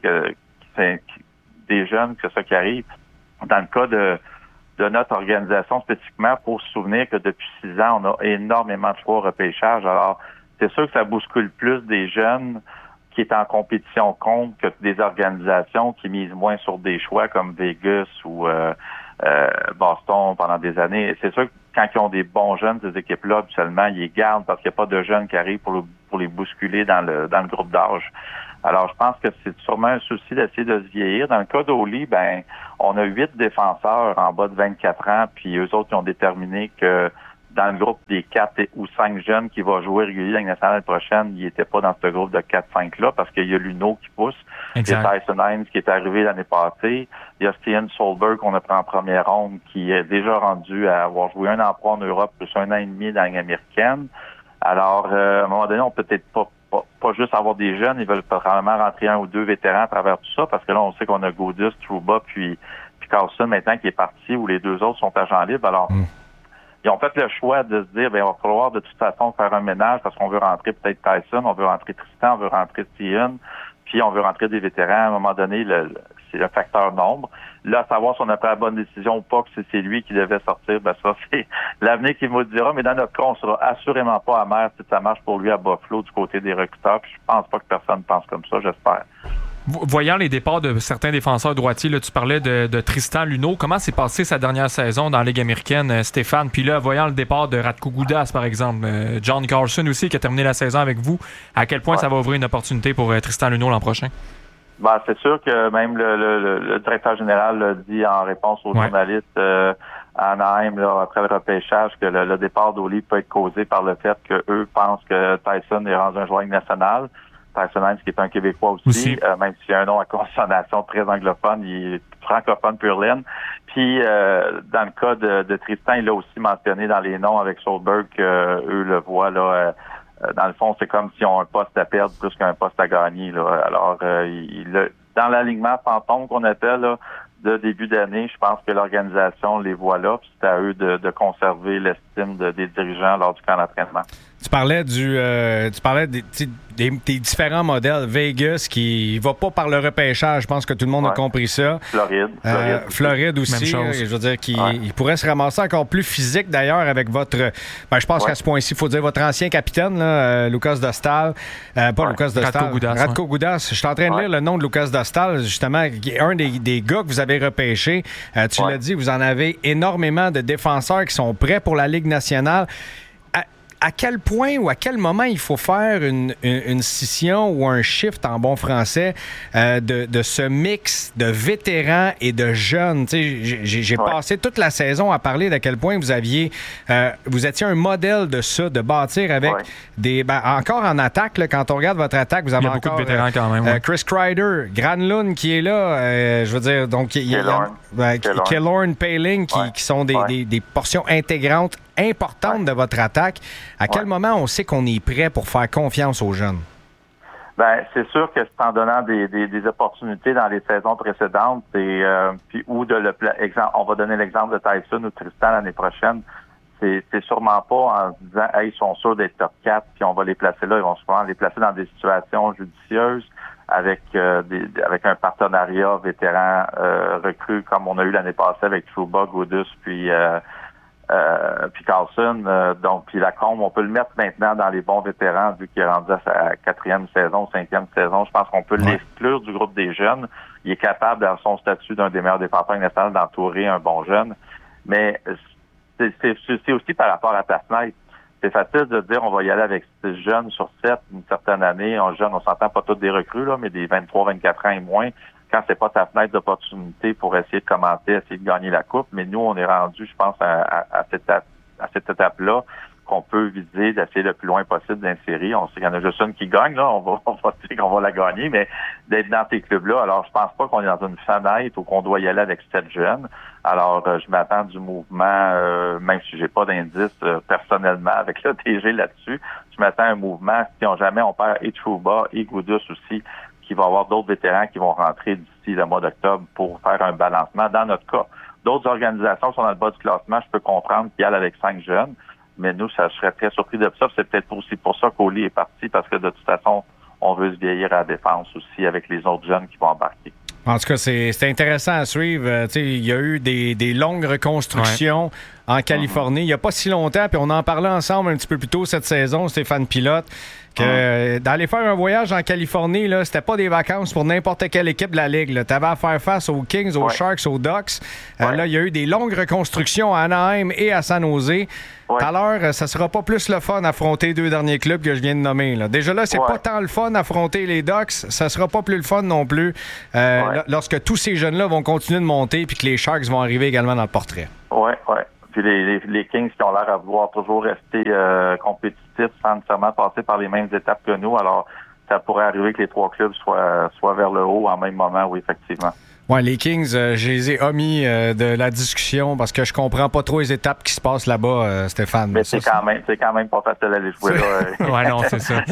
des jeunes que c'est ça qui arrive. Dans le cas de notre organisation spécifiquement, pour se souvenir que depuis 6 ans, on a énormément de choix au repêchage. Alors, c'est sûr que ça bouscule plus des jeunes qui est en compétition contre que des organisations qui misent moins sur des choix comme Vegas ou Boston pendant des années. Et c'est sûr que quand ils ont des bons jeunes, ces équipes-là, habituellement, ils les gardent parce qu'il n'y a pas de jeunes qui arrivent pour les bousculer dans le groupe d'âge. Alors, je pense que c'est sûrement un souci d'essayer de se vieillir. Dans le cas d'Oli, on a 8 défenseurs en bas de 24 ans, puis eux autres, ils ont déterminé que dans le groupe des 4 ou 5 jeunes qui vont jouer régulier l'année nationale prochaine, ils n'étaient pas dans ce groupe de 4-5-là parce qu'il y a Luno qui pousse. Exact. Il y a Tyson Hines qui est arrivé l'année passée. Il y a Stian Solberg qu'on a pris en première ronde qui est déjà rendu à avoir joué 1 an en Europe plus 1 an et demi dans la Ligue américaine. Alors, à un moment donné, on peut peut-être pas juste avoir des jeunes, ils veulent probablement rentrer 1 ou 2 vétérans à travers tout ça parce que là, on sait qu'on a Godus, Trouba puis Carlson maintenant qui est parti où les 2 autres sont agents libres. Alors, ils ont fait le choix de se dire, il va falloir de toute façon faire un ménage parce qu'on veut rentrer peut-être Tyson, on veut rentrer Tristan, on veut rentrer Steven, puis on veut rentrer des vétérans. À un moment donné, c'est le facteur nombre. Là, savoir si on a pris la bonne décision ou pas, que c'est lui qui devait sortir, ça, c'est l'avenir qui vous le dira. Mais dans notre cas, on sera assurément pas amer si ça marche pour lui à Buffalo du côté des recruteurs. Puis je pense pas que personne pense comme ça, j'espère. Voyant les départs de certains défenseurs droitiers, là, tu parlais de Tristan Luneau. Comment s'est passé sa dernière saison dans la Ligue américaine, Stéphane? Puis là, voyant le départ de Radko Gudas, par exemple, John Carlson aussi, qui a terminé la saison avec vous, à quel point ça va ouvrir une opportunité pour Tristan Luneau l'an prochain? C'est sûr que même le directeur général l'a dit en réponse aux journalistes à Anaheim, après le repêchage, que le départ d'Oli peut être causé par le fait qu'eux pensent que Tyson est rendu un joueur national. Tyson Hines, qui est un Québécois aussi. Même s'il a un nom à consonation très anglophone, il est francophone pur laine. Puis, dans le cas de Tristan, il l'a aussi mentionné dans les noms avec Solberg qu'eux le voient, là, dans le fond, c'est comme s'ils ont un poste à perdre plus qu'un poste à gagner, là. Alors, dans l'alignement fantôme qu'on appelle, là, de début d'année, je pense que l'organisation les voit là, puis c'est à eux de conserver l'estime des dirigeants lors du camp d'entraînement. Tu parlais des différents modèles. Vegas qui va pas par le repêchage, je pense que tout le monde a compris ça. Floride aussi. Même chose. Je veux dire il pourrait se ramasser encore plus physique d'ailleurs avec votre... je pense qu'à ce point-ci, il faut dire votre ancien capitaine, là, Lucas Dostal. Lucas Dostal. Radko Gudas. Je suis en train de lire le nom de Lucas Dostal, justement, qui est un des gars que vous avez repêché. Tu l'as dit, vous en avez énormément de défenseurs qui sont prêts pour la Ligue nationale. À quel point ou à quel moment il faut faire une scission ou un shift en bon français de ce mix de vétérans et de jeunes? J'ai passé toute la saison à parler d'à quel point vous étiez un modèle de ça, de bâtir avec des... encore en attaque, là, quand on regarde votre attaque, vous avez encore beaucoup de vétérans quand même. Chris Kreider, Granlund qui est là, je veux dire, donc il y a Killorn, Paling qui sont des portions intégrantes importante de votre attaque. À quel moment on sait qu'on est prêt pour faire confiance aux jeunes? C'est sûr que c'est en donnant des opportunités dans les saisons précédentes puis on va donner l'exemple de Tyson ou Tristan l'année prochaine. C'est sûrement pas en disant ils sont sûrs d'être top 4 puis on va les placer là. Ils vont souvent les placer dans des situations judicieuses avec un partenariat vétéran recru comme on a eu l'année passée avec Trouba, Godus puis Carlson, puis Lacombe, on peut le mettre maintenant dans les bons vétérans vu qu'il est rendu à sa 4e saison, 5e saison. Je pense qu'on peut l'exclure du groupe des jeunes. Il est capable, dans son statut d'un des meilleurs défenseurs nationaux, d'entourer un bon jeune. Mais c'est aussi par rapport à ta fenêtre. C'est facile de dire on va y aller avec 6 jeunes sur 7 une certaine année. On s'entend pas tous des recrues, là, mais des 23-24 ans et moins. Quand c'est pas ta fenêtre d'opportunité pour essayer de commenter, essayer de gagner la coupe. Mais nous, on est rendu, je pense, à cette étape-là qu'on peut viser d'essayer le plus loin possible d'insérer. On sait qu'il y en a juste une qui gagne, là. On va dire qu'on va la gagner, mais d'être dans ces clubs-là. Alors, je pense pas qu'on est dans une fenêtre ou qu'on doit y aller avec 7 jeunes. Alors, je m'attends du mouvement, même si j'ai pas d'indice personnellement avec le DG là-dessus, je m'attends à un mouvement, si jamais on perd et Trouba et Goudus aussi, qu'il va y avoir d'autres vétérans qui vont rentrer d'ici le mois d'octobre pour faire un balancement. Dans notre cas, d'autres organisations sont dans le bas du classement. Je peux comprendre qu'ils aillent avec 5 jeunes, mais nous, ça serait très surpris de ça. C'est peut-être aussi pour ça qu'Oli est parti, parce que de toute façon, on veut se vieillir à la défense aussi avec les autres jeunes qui vont embarquer. En tout cas, c'est intéressant à suivre. Il y a eu des longues reconstructions en Californie il n'y a pas si longtemps, puis on en parlait ensemble un petit peu plus tôt cette saison, Stéphane Pilote, que d'aller faire un voyage en Californie, là, c'était pas des vacances pour n'importe quelle équipe de la Ligue. Tu avais à faire face aux Kings, aux Sharks, aux Ducks. Là, il y a eu des longues reconstructions à Anaheim et à San Jose. Tout à l'heure, ça sera pas plus le fun d'affronter les deux derniers clubs que je viens de nommer. Là. Déjà là, c'est pas tant le fun d'affronter les Ducks. Ça sera pas plus le fun non plus lorsque tous ces jeunes-là vont continuer de monter puis que les Sharks vont arriver également dans le portrait. Oui. Puis les Kings qui ont l'air à vouloir toujours rester compétitifs sans nécessairement passer par les mêmes étapes que nous. Alors, ça pourrait arriver que les trois clubs soient vers le haut en même moment, oui, effectivement. Oui, les Kings, je les ai omis de la discussion parce que je comprends pas trop les étapes qui se passent là-bas, Stéphane. Mais c'est quand même pas facile d'aller jouer là. Ouais, non, c'est ça.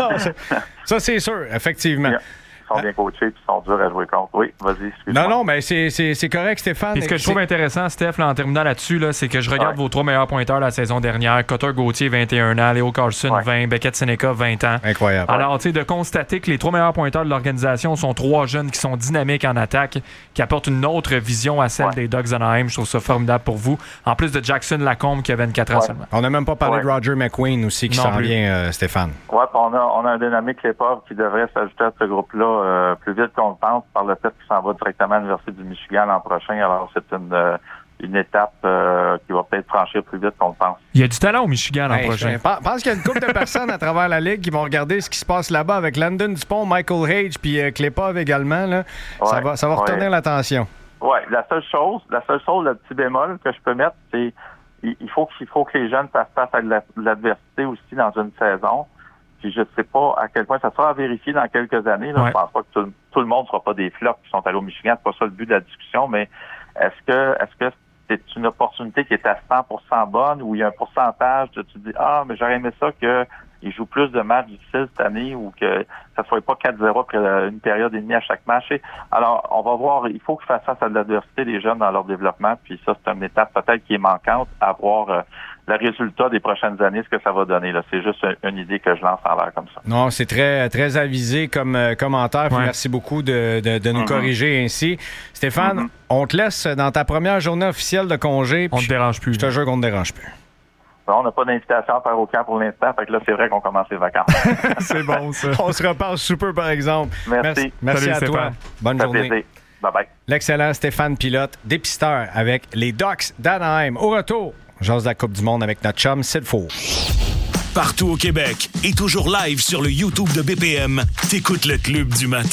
Ça, c'est sûr, effectivement. Ils sont bien coachés et ils sont durs à jouer contre. Oui, vas-y, excuse-moi. Non, mais c'est correct, Stéphane. Et ce que je trouve intéressant, Steph, là, en terminant là-dessus, là, c'est que je regarde vos trois meilleurs pointeurs la saison dernière. Cotter Gauthier, 21 ans. Léo Carlson, 20. Beckett Seneca, 20 ans. Incroyable. Alors, tu sais, de constater que les trois meilleurs pointeurs de l'organisation sont trois jeunes qui sont dynamiques en attaque, qui apportent une autre vision à celle des Ducks d'Anaheim. Je trouve ça formidable pour vous. En plus de Jackson Lacombe, qui a 24 ans seulement. On n'a même pas parlé de Roger McQueen aussi, qui s'en vient, Stéphane. Oui, on a un dynamique Lepov qui devrait s'ajouter à ce groupe-là plus vite qu'on le pense par le fait qu'il s'en va directement à l'Université du Michigan l'an prochain. Alors, c'est une étape qui va peut-être franchir plus vite qu'on le pense. Il y a du talent au Michigan l'an prochain. Je pense qu'il y a une couple de personnes à travers la Ligue qui vont regarder ce qui se passe là-bas avec Landon Dupont, Michael Hage puis Klepov également. Là. Ça va retenir l'attention. Oui, la seule chose, le petit bémol que je peux mettre, c'est il faut que les jeunes fassent face à l'adversité aussi dans une saison. Puis je ne sais pas à quel point ça sera à vérifier dans quelques années. Là. Je pense pas que tout le monde ne sera pas des flops qui sont allés au Michigan. C'est pas ça le but de la discussion, mais est-ce que c'est une opportunité qui est à 100% bonne ou il y a un pourcentage de tu dis mais j'aurais aimé ça qu'ils jouent plus de matchs difficiles cette année ou que ça ne soit pas 4-0 après une période et demie à chaque match. Alors, on va voir, il faut qu'ils fassent face à l'adversité des jeunes dans leur développement, puis ça, c'est une étape peut-être qui est manquante à voir le résultat des prochaines années, ce que ça va donner. Là. C'est juste une idée que je lance en l'air comme ça. Non, c'est très, très avisé comme commentaire. Puis merci beaucoup de nous corriger ainsi. Stéphane, on te laisse dans ta première journée officielle de congé. On ne te dérange plus. Je te jure qu'on ne te dérange plus. On n'a pas d'invitation à faire au camp pour l'instant. Fait que là, c'est vrai qu'on commence les vacances. C'est bon, ça. On se reparle super, par exemple. Merci. Merci Salut, à Stéphane. toi. Bonne journée. Plaisir. Bye-bye. L'excellent Stéphane Pilote, dépisteur avec les Ducks d'Anaheim. Au retour, j'ose la Coupe du Monde avec notre chum Sid Four. Partout au Québec et toujours live sur le YouTube de BPM, t'écoutes le Club du matin.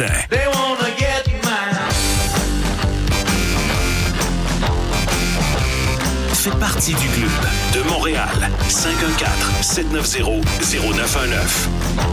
Fais partie du club de Montréal. 514-790-0919.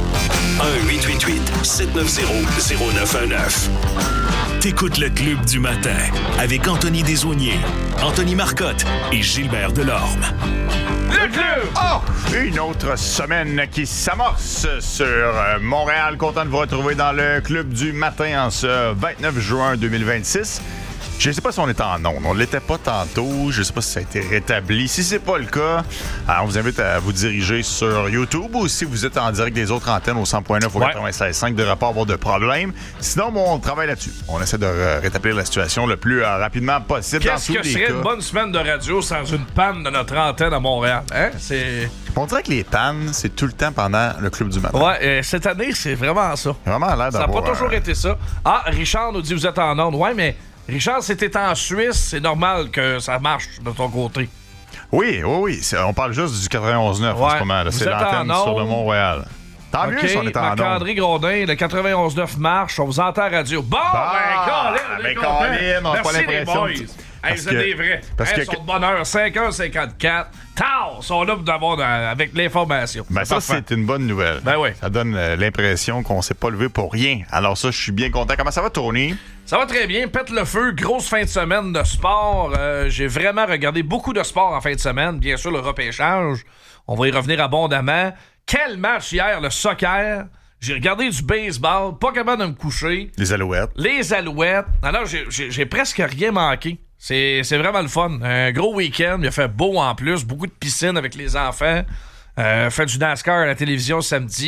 1-888-790-0919. T'écoutes le Club du matin avec Anthony Desaulniers, Anthony Marcotte et Gilbert Delorme. Le club! Oh! Une autre semaine qui s'amorce sur Montréal. Content de vous retrouver dans le Club du matin en ce 29 juin 2026. Je ne sais pas si on est en ondes. On ne l'était pas tantôt. Je ne sais pas si ça a été rétabli. Si ce n'est pas le cas, on vous invite à vous diriger sur YouTube ou si vous êtes en direct des autres antennes au 100.9 ou 96.5 de rapport avoir de problème. Sinon, on travaille là-dessus. On essaie de rétablir la situation le plus rapidement possible. Qu'est-ce que serait une bonne semaine de radio sans une panne de notre antenne à Montréal? Hein? On dirait que les pannes, c'est tout le temps pendant le Club du matin. Ouais, cette année, c'est vraiment ça. Vraiment l'air d'avoir... Ça n'a pas toujours été ça. Richard nous dit vous êtes en ondes. Ouais, mais... Richard, si t'es en Suisse, c'est normal que ça marche de ton côté. Oui. On parle juste du 91.9 en ce moment. Là. C'est l'antenne sur le Mont-Royal. Tant mieux si on est en ondes. Marc-André Grondin, le 91.9 marche, on vous entend à radio. Bon, Colin, on n'a pas l'impression... Vous êtes des vrais. Ils sont de bonne heure. 5h54. Ils sont là pour avec l'information. Ça, c'est une bonne nouvelle. Ben oui. Ça donne l'impression qu'on s'est pas levé pour rien. Alors ça, je suis bien content. Comment ça va, Tony? Ça va très bien. Pète le feu. Grosse fin de semaine de sport. J'ai vraiment regardé beaucoup de sport en fin de semaine. Bien sûr, le repêchage. On va y revenir abondamment. Quel match hier, le soccer. J'ai regardé du baseball. Pas capable de me coucher. Les Alouettes. Alors, j'ai presque rien manqué. C'est vraiment le fun. Un gros week-end. Il a fait beau en plus. Beaucoup de piscines avec les enfants. Fait du NASCAR à la télévision samedi.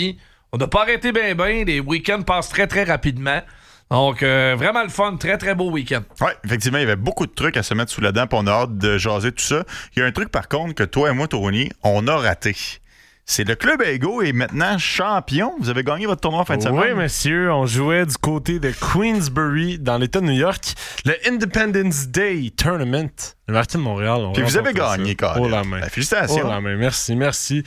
On n'a pas arrêté bien. Les week-ends passent très, très rapidement. Donc, vraiment le fun. Très, très beau week-end. Oui, effectivement, il y avait beaucoup de trucs à se mettre sous la dent, puis on a hâte de jaser tout ça. Il y a un truc, par contre, que toi et moi, Tony, on a raté. C'est le Club Ego est maintenant champion. Vous avez gagné votre tournoi en fin de semaine. Oui, monsieur. On jouait du côté de Queensbury, dans l'État de New York. Le Independence Day Tournament. Le Martin de Montréal. Puis vous avez gagné, quand même. Oh la main. Félicitations. Oh la main. Merci.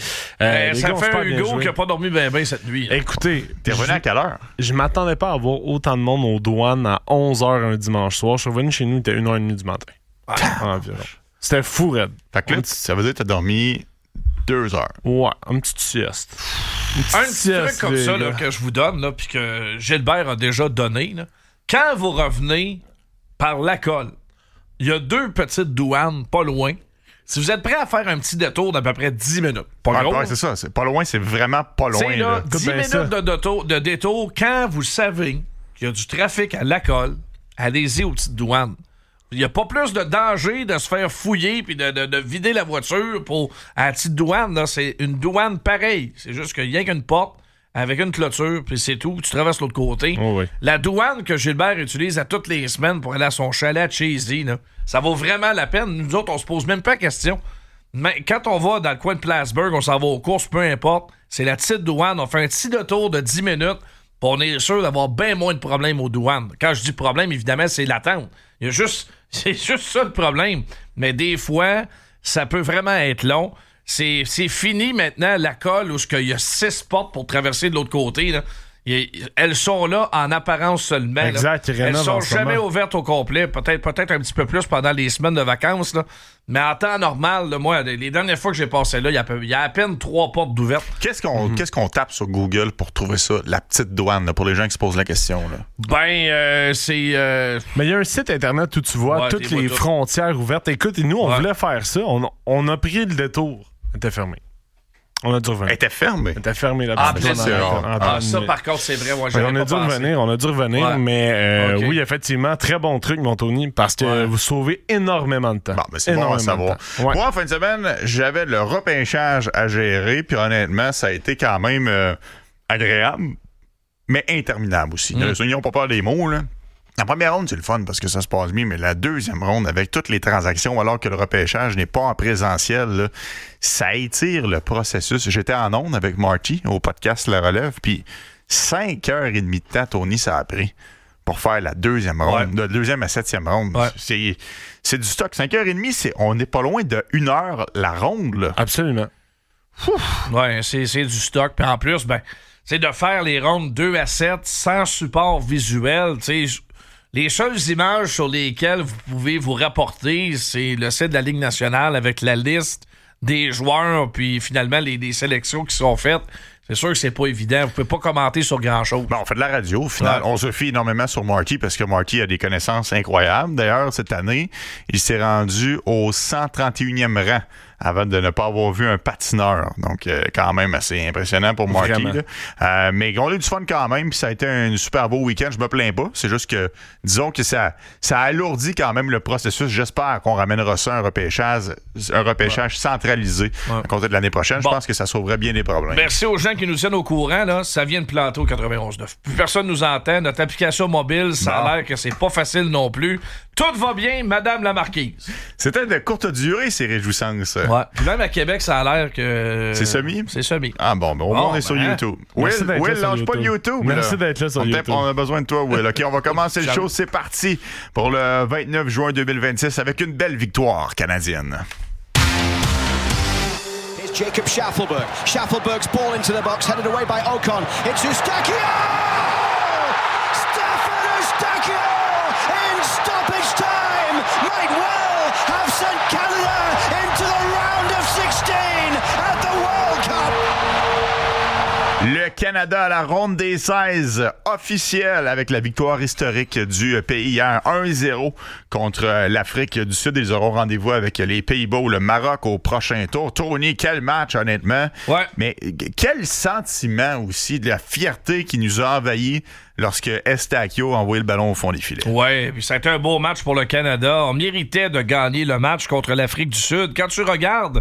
Ça fait un Hugo qui n'a pas dormi bien cette nuit. Là. Écoutez. T'es revenu à quelle heure? Je m'attendais pas à avoir autant de monde aux douanes à 11h un dimanche soir. Je suis revenu chez nous, il était 1h30 du matin. Environ. C'était fou, raide. Fait que là, ça veut dire que t'as dormi 2 heures. Ouais, une petite sieste. Un petit truc comme ça là, que je vous donne, là, puis que Gilbert a déjà donné. Là. Quand vous revenez par la colle, il y a 2 petites douanes pas loin. Si vous êtes prêt à faire un petit détour d'à peu près 10 minutes. Pas gros. Ouais, c'est ça. C'est pas loin, c'est vraiment pas loin. C'est là, 10 minutes de détour. Quand vous savez qu'il y a du trafic à la colle, allez-y aux petites douanes. Il n'y a pas plus de danger de se faire fouiller puis de vider la voiture à la petite douane. Là. C'est une douane pareille. C'est juste qu'il n'y a qu'une porte avec une clôture, puis c'est tout. Tu traverses l'autre côté. Oh oui. La douane que Gilbert utilise à toutes les semaines pour aller à son chalet à Cheesy, là, ça vaut vraiment la peine. Nous autres, on se pose même pas la question. Mais quand on va dans le coin de Plattsburgh, on s'en va aux courses, peu importe. C'est la petite douane. On fait un petit détour de 10 minutes. On est sûr d'avoir bien moins de problèmes aux douanes. Quand je dis problème, évidemment, c'est l'attente. C'est juste ça le problème. Mais des fois, ça peut vraiment être long. C'est fini maintenant la colle où il y a 6 portes pour traverser de l'autre côté. Là. Elles sont là en apparence seulement. Exact, là. Elles sont jamais ouvertes au complet. Peut-être un petit peu plus pendant les semaines de vacances. Là. Mais en temps normal, là, moi, les dernières fois que j'ai passé là, il y a à peine 3 portes d'ouvertes. Qu'est-ce qu'on tape sur Google pour trouver ça, la petite douane, là, pour les gens qui se posent la question? Là? C'est... Mais il y a un site internet où tu vois toutes les frontières ouvertes. Écoute, et nous, on voulait faire ça. On a pris le détour. Elle était fermée. On a dû revenir. Elle était fermée? Elle était fermée là. Ça, par contre, c'est vrai. Moi, on a dû revenir, mais okay. Oui, effectivement, très bon truc, mon Tony, parce que vous sauvez énormément de temps. Bon, mais c'est bon à savoir. Ouais. Moi, en fin de semaine, j'avais le repêchage à gérer, puis honnêtement, ça a été quand même agréable, mais interminable aussi. N'ayons pas peur des mots, là. La première ronde, c'est le fun parce que ça se passe bien, mais la deuxième ronde, avec toutes les transactions, alors que le repêchage n'est pas en présentiel, là, ça étire le processus. J'étais en onde avec Marty au podcast La Relève, puis 5h30 de temps, Tony, ça a pris pour faire la deuxième ronde, de deuxième à septième ronde. Ouais. C'est du stock. 5h30, on n'est pas loin de 1 heure la ronde. Là. Absolument. Ouais, c'est du stock. Puis en plus, c'est de faire les rondes 2 à 7 sans support visuel, tu sais. Les seules images sur lesquelles vous pouvez vous rapporter, c'est le site de la Ligue nationale avec la liste des joueurs, puis finalement les sélections qui sont faites. C'est sûr que c'est pas évident. Vous pouvez pas commenter sur grand-chose. On fait de la radio. Au final, on se fie énormément sur Marty parce que Marty a des connaissances incroyables. D'ailleurs, cette année, il s'est rendu au 131e rang avant de ne pas avoir vu un patineur. Donc, quand même assez impressionnant pour Marty. Mais on a eu du fun quand même, puis ça a été un super beau week-end. Je me plains pas. C'est juste que, disons que ça alourdit quand même le processus. J'espère qu'on ramènera ça un repêchage centralisé à compter de l'année prochaine. Je pense que ça sauverait bien les problèmes. Merci aux gens qui nous tiennent au courant. Là. Ça vient de planter au 91.9. Plus personne nous entend. Notre application mobile, ça a l'air que c'est pas facile non plus. Tout va bien, Madame la Marquise. C'était de courte durée, ces réjouissances. Ouais. Puis même à Québec, ça a l'air que... C'est semi? C'est semi. Ah bon, au moins on est sur YouTube. Will, lâche pas le YouTube. Merci d'être là sur YouTube. On a besoin de toi, Will. OK, on va commencer le show. C'est parti pour le 29 juin 2026 avec une belle victoire canadienne. Here's Jacob Schaffelberg. Schaffelberg's ball into the box, headed away by Ocon. It's Eustáquio! Stefan Eustáquio! In stoppage time! Might well have sent Canada into the round of 16 at the World Cup! Le Canada à la ronde des 16 officielle avec la victoire historique du pays hier 1-0 contre l'Afrique du Sud. Ils auront rendez-vous avec les Pays-Bas ou le Maroc au prochain tour. Tony, quel match honnêtement. Ouais. Mais quel sentiment aussi de la fierté qui nous a envahis lorsque Eustáquio a envoyé le ballon au fond des filets. Ouais, puis ça a été un beau match pour le Canada. On méritait de gagner le match contre l'Afrique du Sud. Quand tu regardes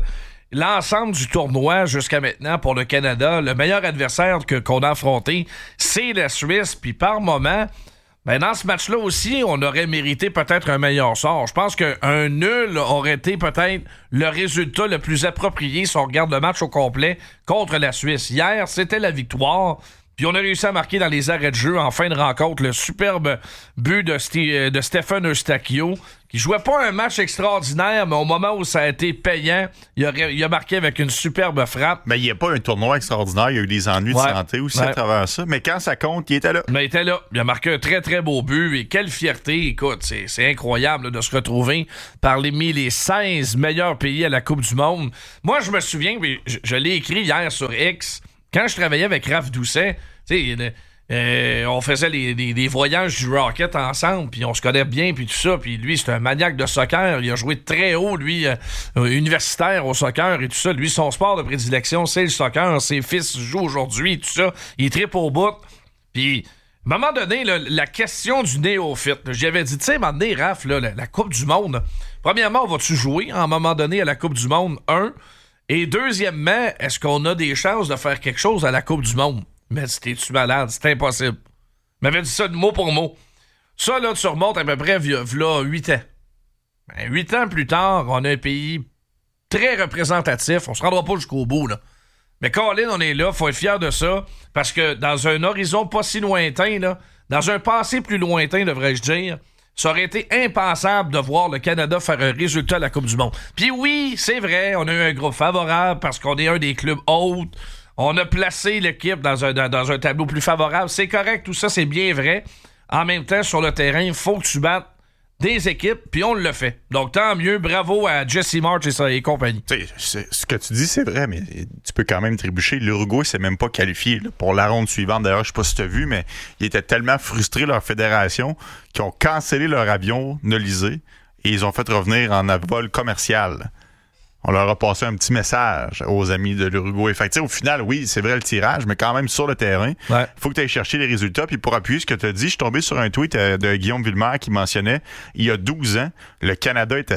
l'ensemble du tournoi jusqu'à maintenant pour le Canada, le meilleur adversaire qu'on a affronté, c'est la Suisse. Puis par moment, ben dans ce match-là aussi, on aurait mérité peut-être un meilleur sort. Je pense qu'un nul aurait été peut-être le résultat le plus approprié si on regarde le match au complet contre la Suisse. Hier, c'était la victoire. Puis on a réussi à marquer dans les arrêts de jeu en fin de rencontre le superbe but de Stephen Eustachio, qui jouait pas un match extraordinaire, mais au moment où ça a été payant, il a marqué avec une superbe frappe. Mais il n'y a pas un tournoi extraordinaire, il y a eu des ennuis de santé aussi à travers ça. Mais quand ça compte, il était là. Mais il était là. Il a marqué un très, très beau but. Et quelle fierté. Écoute, c'est incroyable là, de se retrouver parmi les 16 meilleurs pays à la Coupe du Monde. Moi, je me souviens, je l'ai écrit hier sur X, quand je travaillais avec Raph Doucet, tu sais, on faisait des voyages du Rocket ensemble, puis on se connaît bien, puis tout ça. Puis lui, c'est un maniaque de soccer. Il a joué très haut, lui, universitaire au soccer et tout ça. Lui, son sport de prédilection, c'est le soccer. Ses fils jouent aujourd'hui, tout ça. Il tripe au bout. Puis, à un moment donné, là, la question du néophyte, j'avais dit, tu sais, à un moment donné, Raph, là, la Coupe du Monde, premièrement, vas-tu jouer à un moment donné à la Coupe du Monde, 1? Et deuxièmement, est-ce qu'on a des chances de faire quelque chose à la Coupe du Monde? Mais t'es-tu malade? C'est impossible. Il m'avait dit ça mot pour mot. Ça, là, tu remontes à peu près v'là 8 ans. Ben, 8 ans plus tard, on a un pays très représentatif. On se rendra pas jusqu'au bout, là. Mais Colin, on est là, faut être fier de ça, parce que dans un horizon pas si lointain, là, dans un passé plus lointain, devrais-je dire, ça aurait été impensable de voir le Canada faire un résultat à la Coupe du Monde. Puis oui, c'est vrai, on a eu un groupe favorable parce qu'on est un des clubs hôtes. On a placé l'équipe dans un tableau plus favorable. C'est correct, tout ça, c'est bien vrai. En même temps, sur le terrain, il faut que tu battes des équipes, puis on le fait. Donc, tant mieux. Bravo à Jesse March et compagnie. Ce que tu dis, c'est vrai, mais tu peux quand même trébucher. L'Uruguay s'est même pas qualifié pour la ronde suivante. D'ailleurs, je sais pas si tu as vu, mais ils étaient tellement frustrés, leur fédération, qu'ils ont cancellé leur avion Nolisé et ils ont fait revenir en vol commercial. On leur a passé un petit message aux amis de l'Uruguay. Fait que, au final, oui, c'est vrai le tirage, mais quand même sur le terrain, il faut que tu ailles chercher les résultats. Puis pour appuyer ce que tu as dit, je suis tombé sur un tweet de Guillaume Villemer qui mentionnait, il y a 12 ans, le Canada était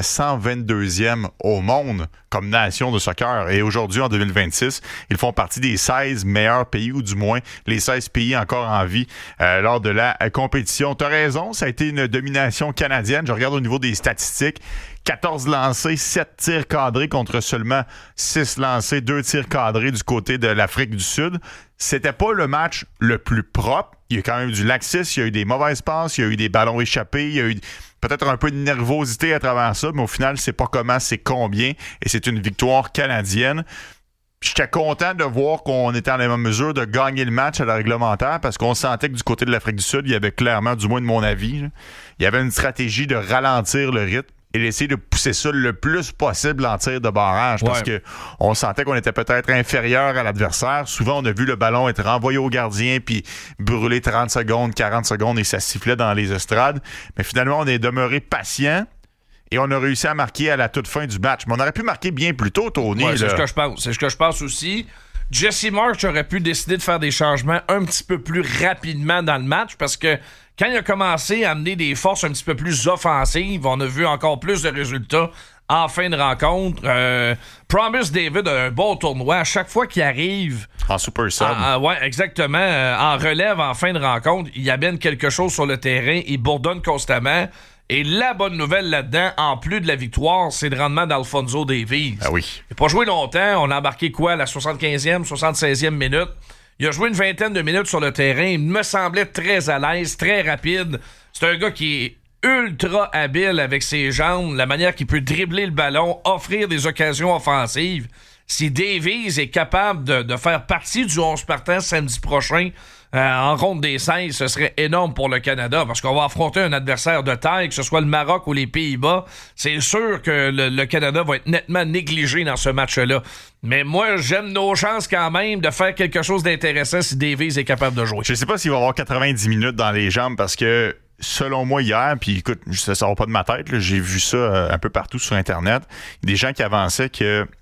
122e au monde comme nation de soccer. Et aujourd'hui, en 2026, ils font partie des 16 meilleurs pays, ou du moins les 16 pays encore en vie lors de la compétition. Tu as raison, ça a été une domination canadienne. Je regarde au niveau des statistiques. 14 lancés, 7 tirs cadrés contre seulement 6 lancés, 2 tirs cadrés du côté de l'Afrique du Sud. C'était pas le match le plus propre. Il y a quand même eu du laxisme, il y a eu des mauvaises passes, il y a eu des ballons échappés, il y a eu peut-être un peu de nervosité à travers ça, mais au final, c'est pas comment, c'est combien. Et c'est une victoire canadienne. J'étais content de voir qu'on était en la même mesure de gagner le match à la réglementaire parce qu'on sentait que du côté de l'Afrique du Sud, il y avait clairement, du moins de mon avis, il y avait une stratégie de ralentir le rythme et d'essayer de pousser ça le plus possible en tir de barrage parce que on sentait qu'on était peut-être inférieur à l'adversaire. Souvent, on a vu le ballon être renvoyé au gardien puis brûler 30 secondes, 40 secondes et ça sifflait dans les estrades. Mais finalement, on est demeuré patient et on a réussi à marquer à la toute fin du match. Mais on aurait pu marquer bien plus tôt, Tony. Ouais, c'est ce que je pense. C'est ce que je pense aussi. Jesse March aurait pu décider de faire des changements un petit peu plus rapidement dans le match parce que quand il a commencé à amener des forces un petit peu plus offensives, on a vu encore plus de résultats en fin de rencontre. Promise David a un bon tournoi. À chaque fois qu'il arrive... En super sub. Ouais, exactement. En relève en fin de rencontre, il amène quelque chose sur le terrain. Il bourdonne constamment. Et la bonne nouvelle là-dedans, en plus de la victoire, c'est le rendement d'Alphonso Davies. Ah oui. Il n'a pas joué longtemps. On a embarqué quoi? La 75e, 76e minute. Il a joué une vingtaine de minutes sur le terrain. Il me semblait très à l'aise, très rapide. C'est un gars qui est ultra habile avec ses jambes, la manière qu'il peut dribbler le ballon, offrir des occasions offensives. Si Davies est capable de faire partie du 11 partant samedi prochain en ronde des 16, ce serait énorme pour le Canada parce qu'on va affronter un adversaire de taille, que ce soit le Maroc ou les Pays-Bas. C'est sûr que le Canada va être nettement négligé dans ce match-là. Mais moi, j'aime nos chances quand même de faire quelque chose d'intéressant si Davies est capable de jouer. Je sais pas s'il va avoir 90 minutes dans les jambes parce que selon moi hier, puis écoute, ça sort pas de ma tête, là, j'ai vu ça un peu partout sur Internet, des gens qui avançaient que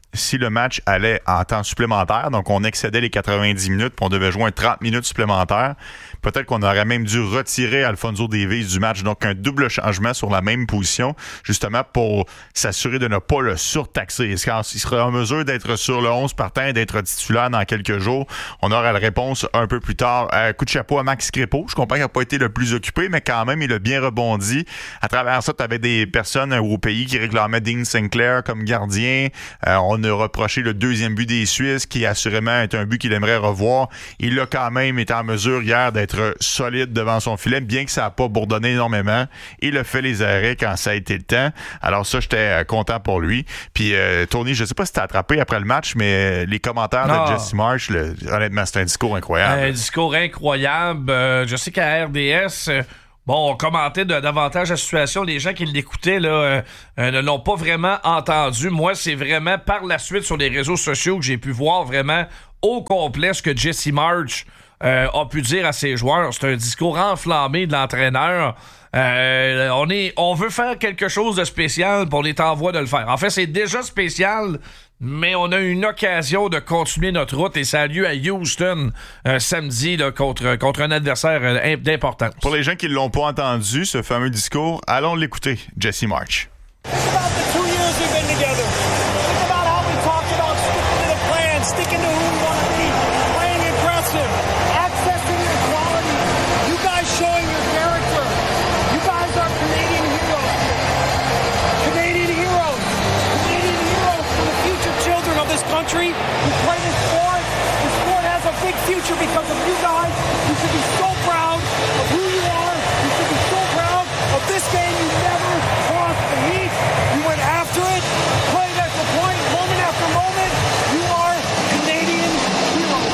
si le match allait en temps supplémentaire, donc on excédait les 90 minutes, puis on devait jouer 30 minutes supplémentaires, peut-être qu'on aurait même dû retirer Alphonso Davies du match, donc un double changement sur la même position, justement pour s'assurer de ne pas le surtaxer. Est-ce qu'il serait en mesure d'être sur le 11 partant et d'être titulaire dans quelques jours? On aura la réponse un peu plus tard. Coup de chapeau à Max Crépeau. Je comprends qu'il n'a pas été le plus occupé, mais quand même, il a bien rebondi. À travers ça, tu avais des personnes au pays qui réclamaient Dean Sinclair comme gardien. On a reproché le deuxième but des Suisses, qui assurément est un but qu'il aimerait revoir. Il a quand même été en mesure hier d'être solide devant son filet, bien que ça n'a pas bourdonné énormément. Il a fait les arrêts quand ça a été le temps. Alors ça, j'étais content pour lui. Puis Tony, je sais pas si t'as attrapé après le match, mais les commentaires de Jesse Marsh, honnêtement, c'est un discours incroyable. Un discours incroyable. Je sais qu'à RDS... on commentait davantage la situation. Les gens qui l'écoutaient là, ne l'ont pas vraiment entendu. Moi, c'est vraiment par la suite sur les réseaux sociaux que j'ai pu voir vraiment au complet ce que Jesse Marsh a pu dire à ses joueurs. C'est un discours enflammé de l'entraîneur. On veut faire quelque chose de spécial, puis on est en voie de le faire. En fait, c'est déjà spécial, mais on a une occasion de continuer notre route et ça a lieu à Houston samedi là, contre un adversaire d'importance. Pour les gens qui ne l'ont pas entendu, ce fameux discours, allons l'écouter, Jesse Marsh. Country, you play this sport. The sport has a big future because of you guys. You should be so proud of who you are. You should be so proud of this game. You never lost the heat. You went after it, played after point, moment after moment. You are Canadian heroes.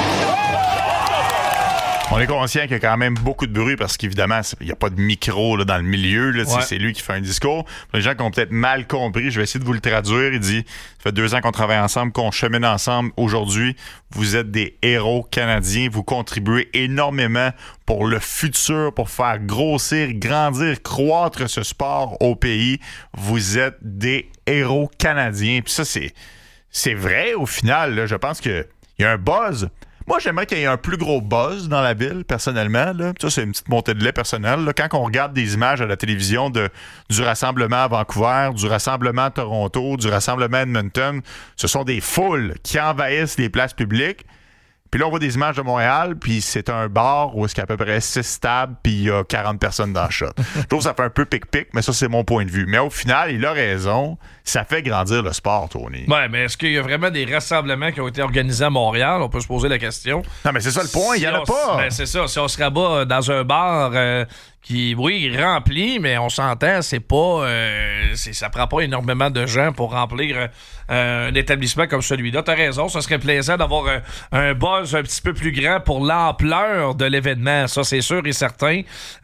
On est conscient qu'il y a quand même beaucoup de bruit parce qu'évidemment, il n'y a pas de micro là, dans le milieu. Là, c'est lui qui fait un discours. Pour les gens qui ont peut-être mal compris, je vais essayer de vous le traduire. Il dit, ça fait 2 ans qu'on travaille ensemble, qu'on chemine ensemble. Aujourd'hui, vous êtes des héros canadiens. Vous contribuez énormément pour le futur, pour faire grossir, grandir, croître ce sport au pays. Vous êtes des héros canadiens. Puis ça, c'est vrai au final. Là, je pense qu'il y a un buzz. Moi, j'aimerais qu'il y ait un plus gros buzz dans la ville, personnellement. Là. Ça, c'est une petite montée de lait personnelle. Là. Quand on regarde des images à la télévision du rassemblement à Vancouver, du rassemblement à Toronto, du rassemblement à Edmonton, ce sont des foules qui envahissent les places publiques. Puis là, on voit des images de Montréal, puis c'est un bar où il y a à peu près 6 tables, puis il y a 40 personnes dans le shot. Je trouve que ça fait un peu pic-pic, mais ça, c'est mon point de vue. Mais au final, il a raison. Ça fait grandir le sport, Tony. Ouais, mais est-ce qu'il y a vraiment des rassemblements qui ont été organisés à Montréal? On peut se poser la question. Non, mais c'est ça le point, il n'y en a pas. Ben, c'est ça. Si on se rabat dans un bar qui, oui, rempli, mais on s'entend, c'est pas... ça prend pas énormément de gens pour remplir un établissement comme celui-là. T'as raison, ça serait plaisant d'avoir un buzz un petit peu plus grand pour l'ampleur de l'événement. Ça, c'est sûr et certain.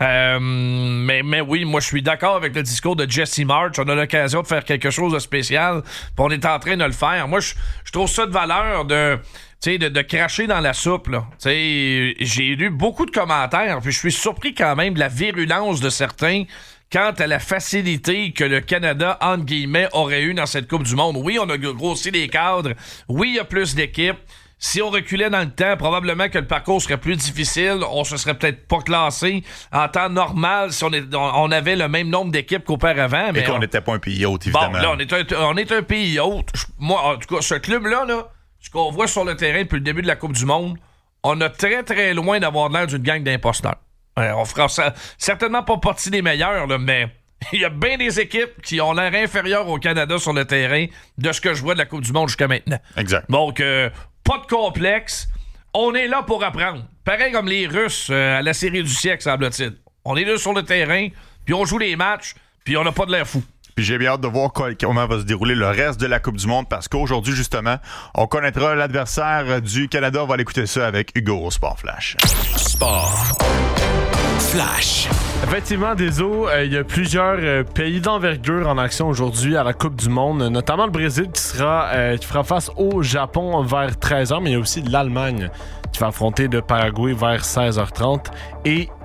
Mais oui, moi, je suis d'accord avec le discours de Jesse Marsh. On a l'occasion de faire quelque chose de spécial, puis on est en train de le faire. Moi, je trouve ça de valeur de cracher dans la soupe, là. J'ai lu beaucoup de commentaires, puis je suis surpris quand même de la virulence de certains quant à la facilité que le Canada, entre guillemets, aurait eu dans cette Coupe du Monde. Oui, on a grossi les cadres. Oui, il y a plus d'équipes. Si on reculait dans le temps, probablement que le parcours serait plus difficile. On se serait peut-être pas classé en temps normal si on avait le même nombre d'équipes qu'auparavant. Mais qu'on n'était pas un pays hôte, évidemment. Bon, là, on est un pays hôte. Moi, en tout cas, ce club-là, ce qu'on voit sur le terrain depuis le début de la Coupe du Monde, on a très, très loin d'avoir l'air d'une gang d'imposteurs. On fera certainement pas partie des meilleurs, là, mais il y a bien des équipes qui ont l'air inférieures au Canada sur le terrain de ce que je vois de la Coupe du Monde jusqu'à maintenant. Exact. Donc, pas de complexe. On est là pour apprendre. Pareil comme les Russes à la série du siècle, semble-t-il. On est là sur le terrain, puis on joue les matchs, puis on n'a pas de l'air fou. Puis j'ai bien hâte de voir comment va se dérouler le reste de la Coupe du Monde parce qu'aujourd'hui, justement, on connaîtra l'adversaire du Canada. On va l'écouter ça avec Hugo au Sport Flash. Sport Flash. Effectivement, Deso, il y a plusieurs pays d'envergure en action aujourd'hui à la Coupe du Monde, notamment le Brésil qui fera face au Japon vers 13h, mais il y a aussi l'Allemagne qui va affronter le Paraguay vers 16h30 et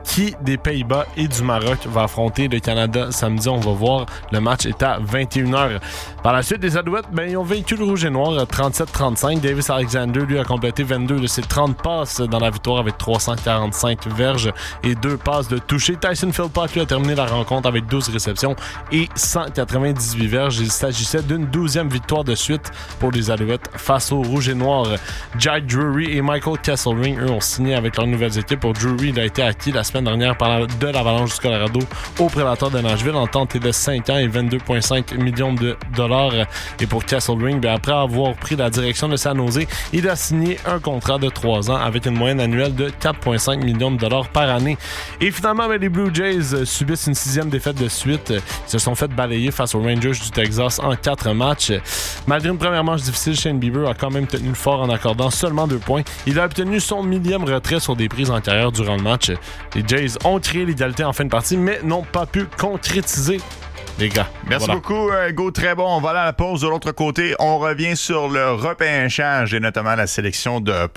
qui des Pays-Bas et du Maroc va affronter le Canada samedi. On va voir. Le match est à 21h. Par la suite, les Alouettes, ils ont vaincu le Rouge et Noir 37-35. Davis Alexander, lui, a complété 22 de ses 30 passes dans la victoire avec 345 verges et 2 passes de toucher. Tyson Philpott, lui, a terminé la rencontre avec 12 réceptions et 198 verges. Il s'agissait d'une 12e victoire de suite pour les Alouettes face aux Rouges et Noirs. Jack Drury et Michael Kesselring, eux, ont signé avec leurs nouvelles équipes. Pour Drury, il a été acquis la semaine dernière de l'Avalanche du Colorado au Prédateur de Nashville. Entente de 5 ans et 22,5 millions de dollars. Et pour Kesselring, après avoir pris la direction de San Jose, il a signé un contrat de 3 ans avec une moyenne annuelle de 4,5 millions de dollars par année. Et finalement, les Blue Jays subissent une 6e défaite de suite. Ils se sont fait balayer face aux Rangers du Texas en 4 matchs. Malgré une première manche difficile, Shane Bieber a quand même tenu le fort en accordant seulement 2 points. Il a obtenu son 1000e retrait sur des prises en carrière durant le match. Les Jays ont créé l'égalité en fin de partie, mais n'ont pas pu concrétiser. Les gars. Merci beaucoup, Hugo. Très bon. On va aller à la pause. De l'autre côté, on revient sur le repêchage et notamment la sélection de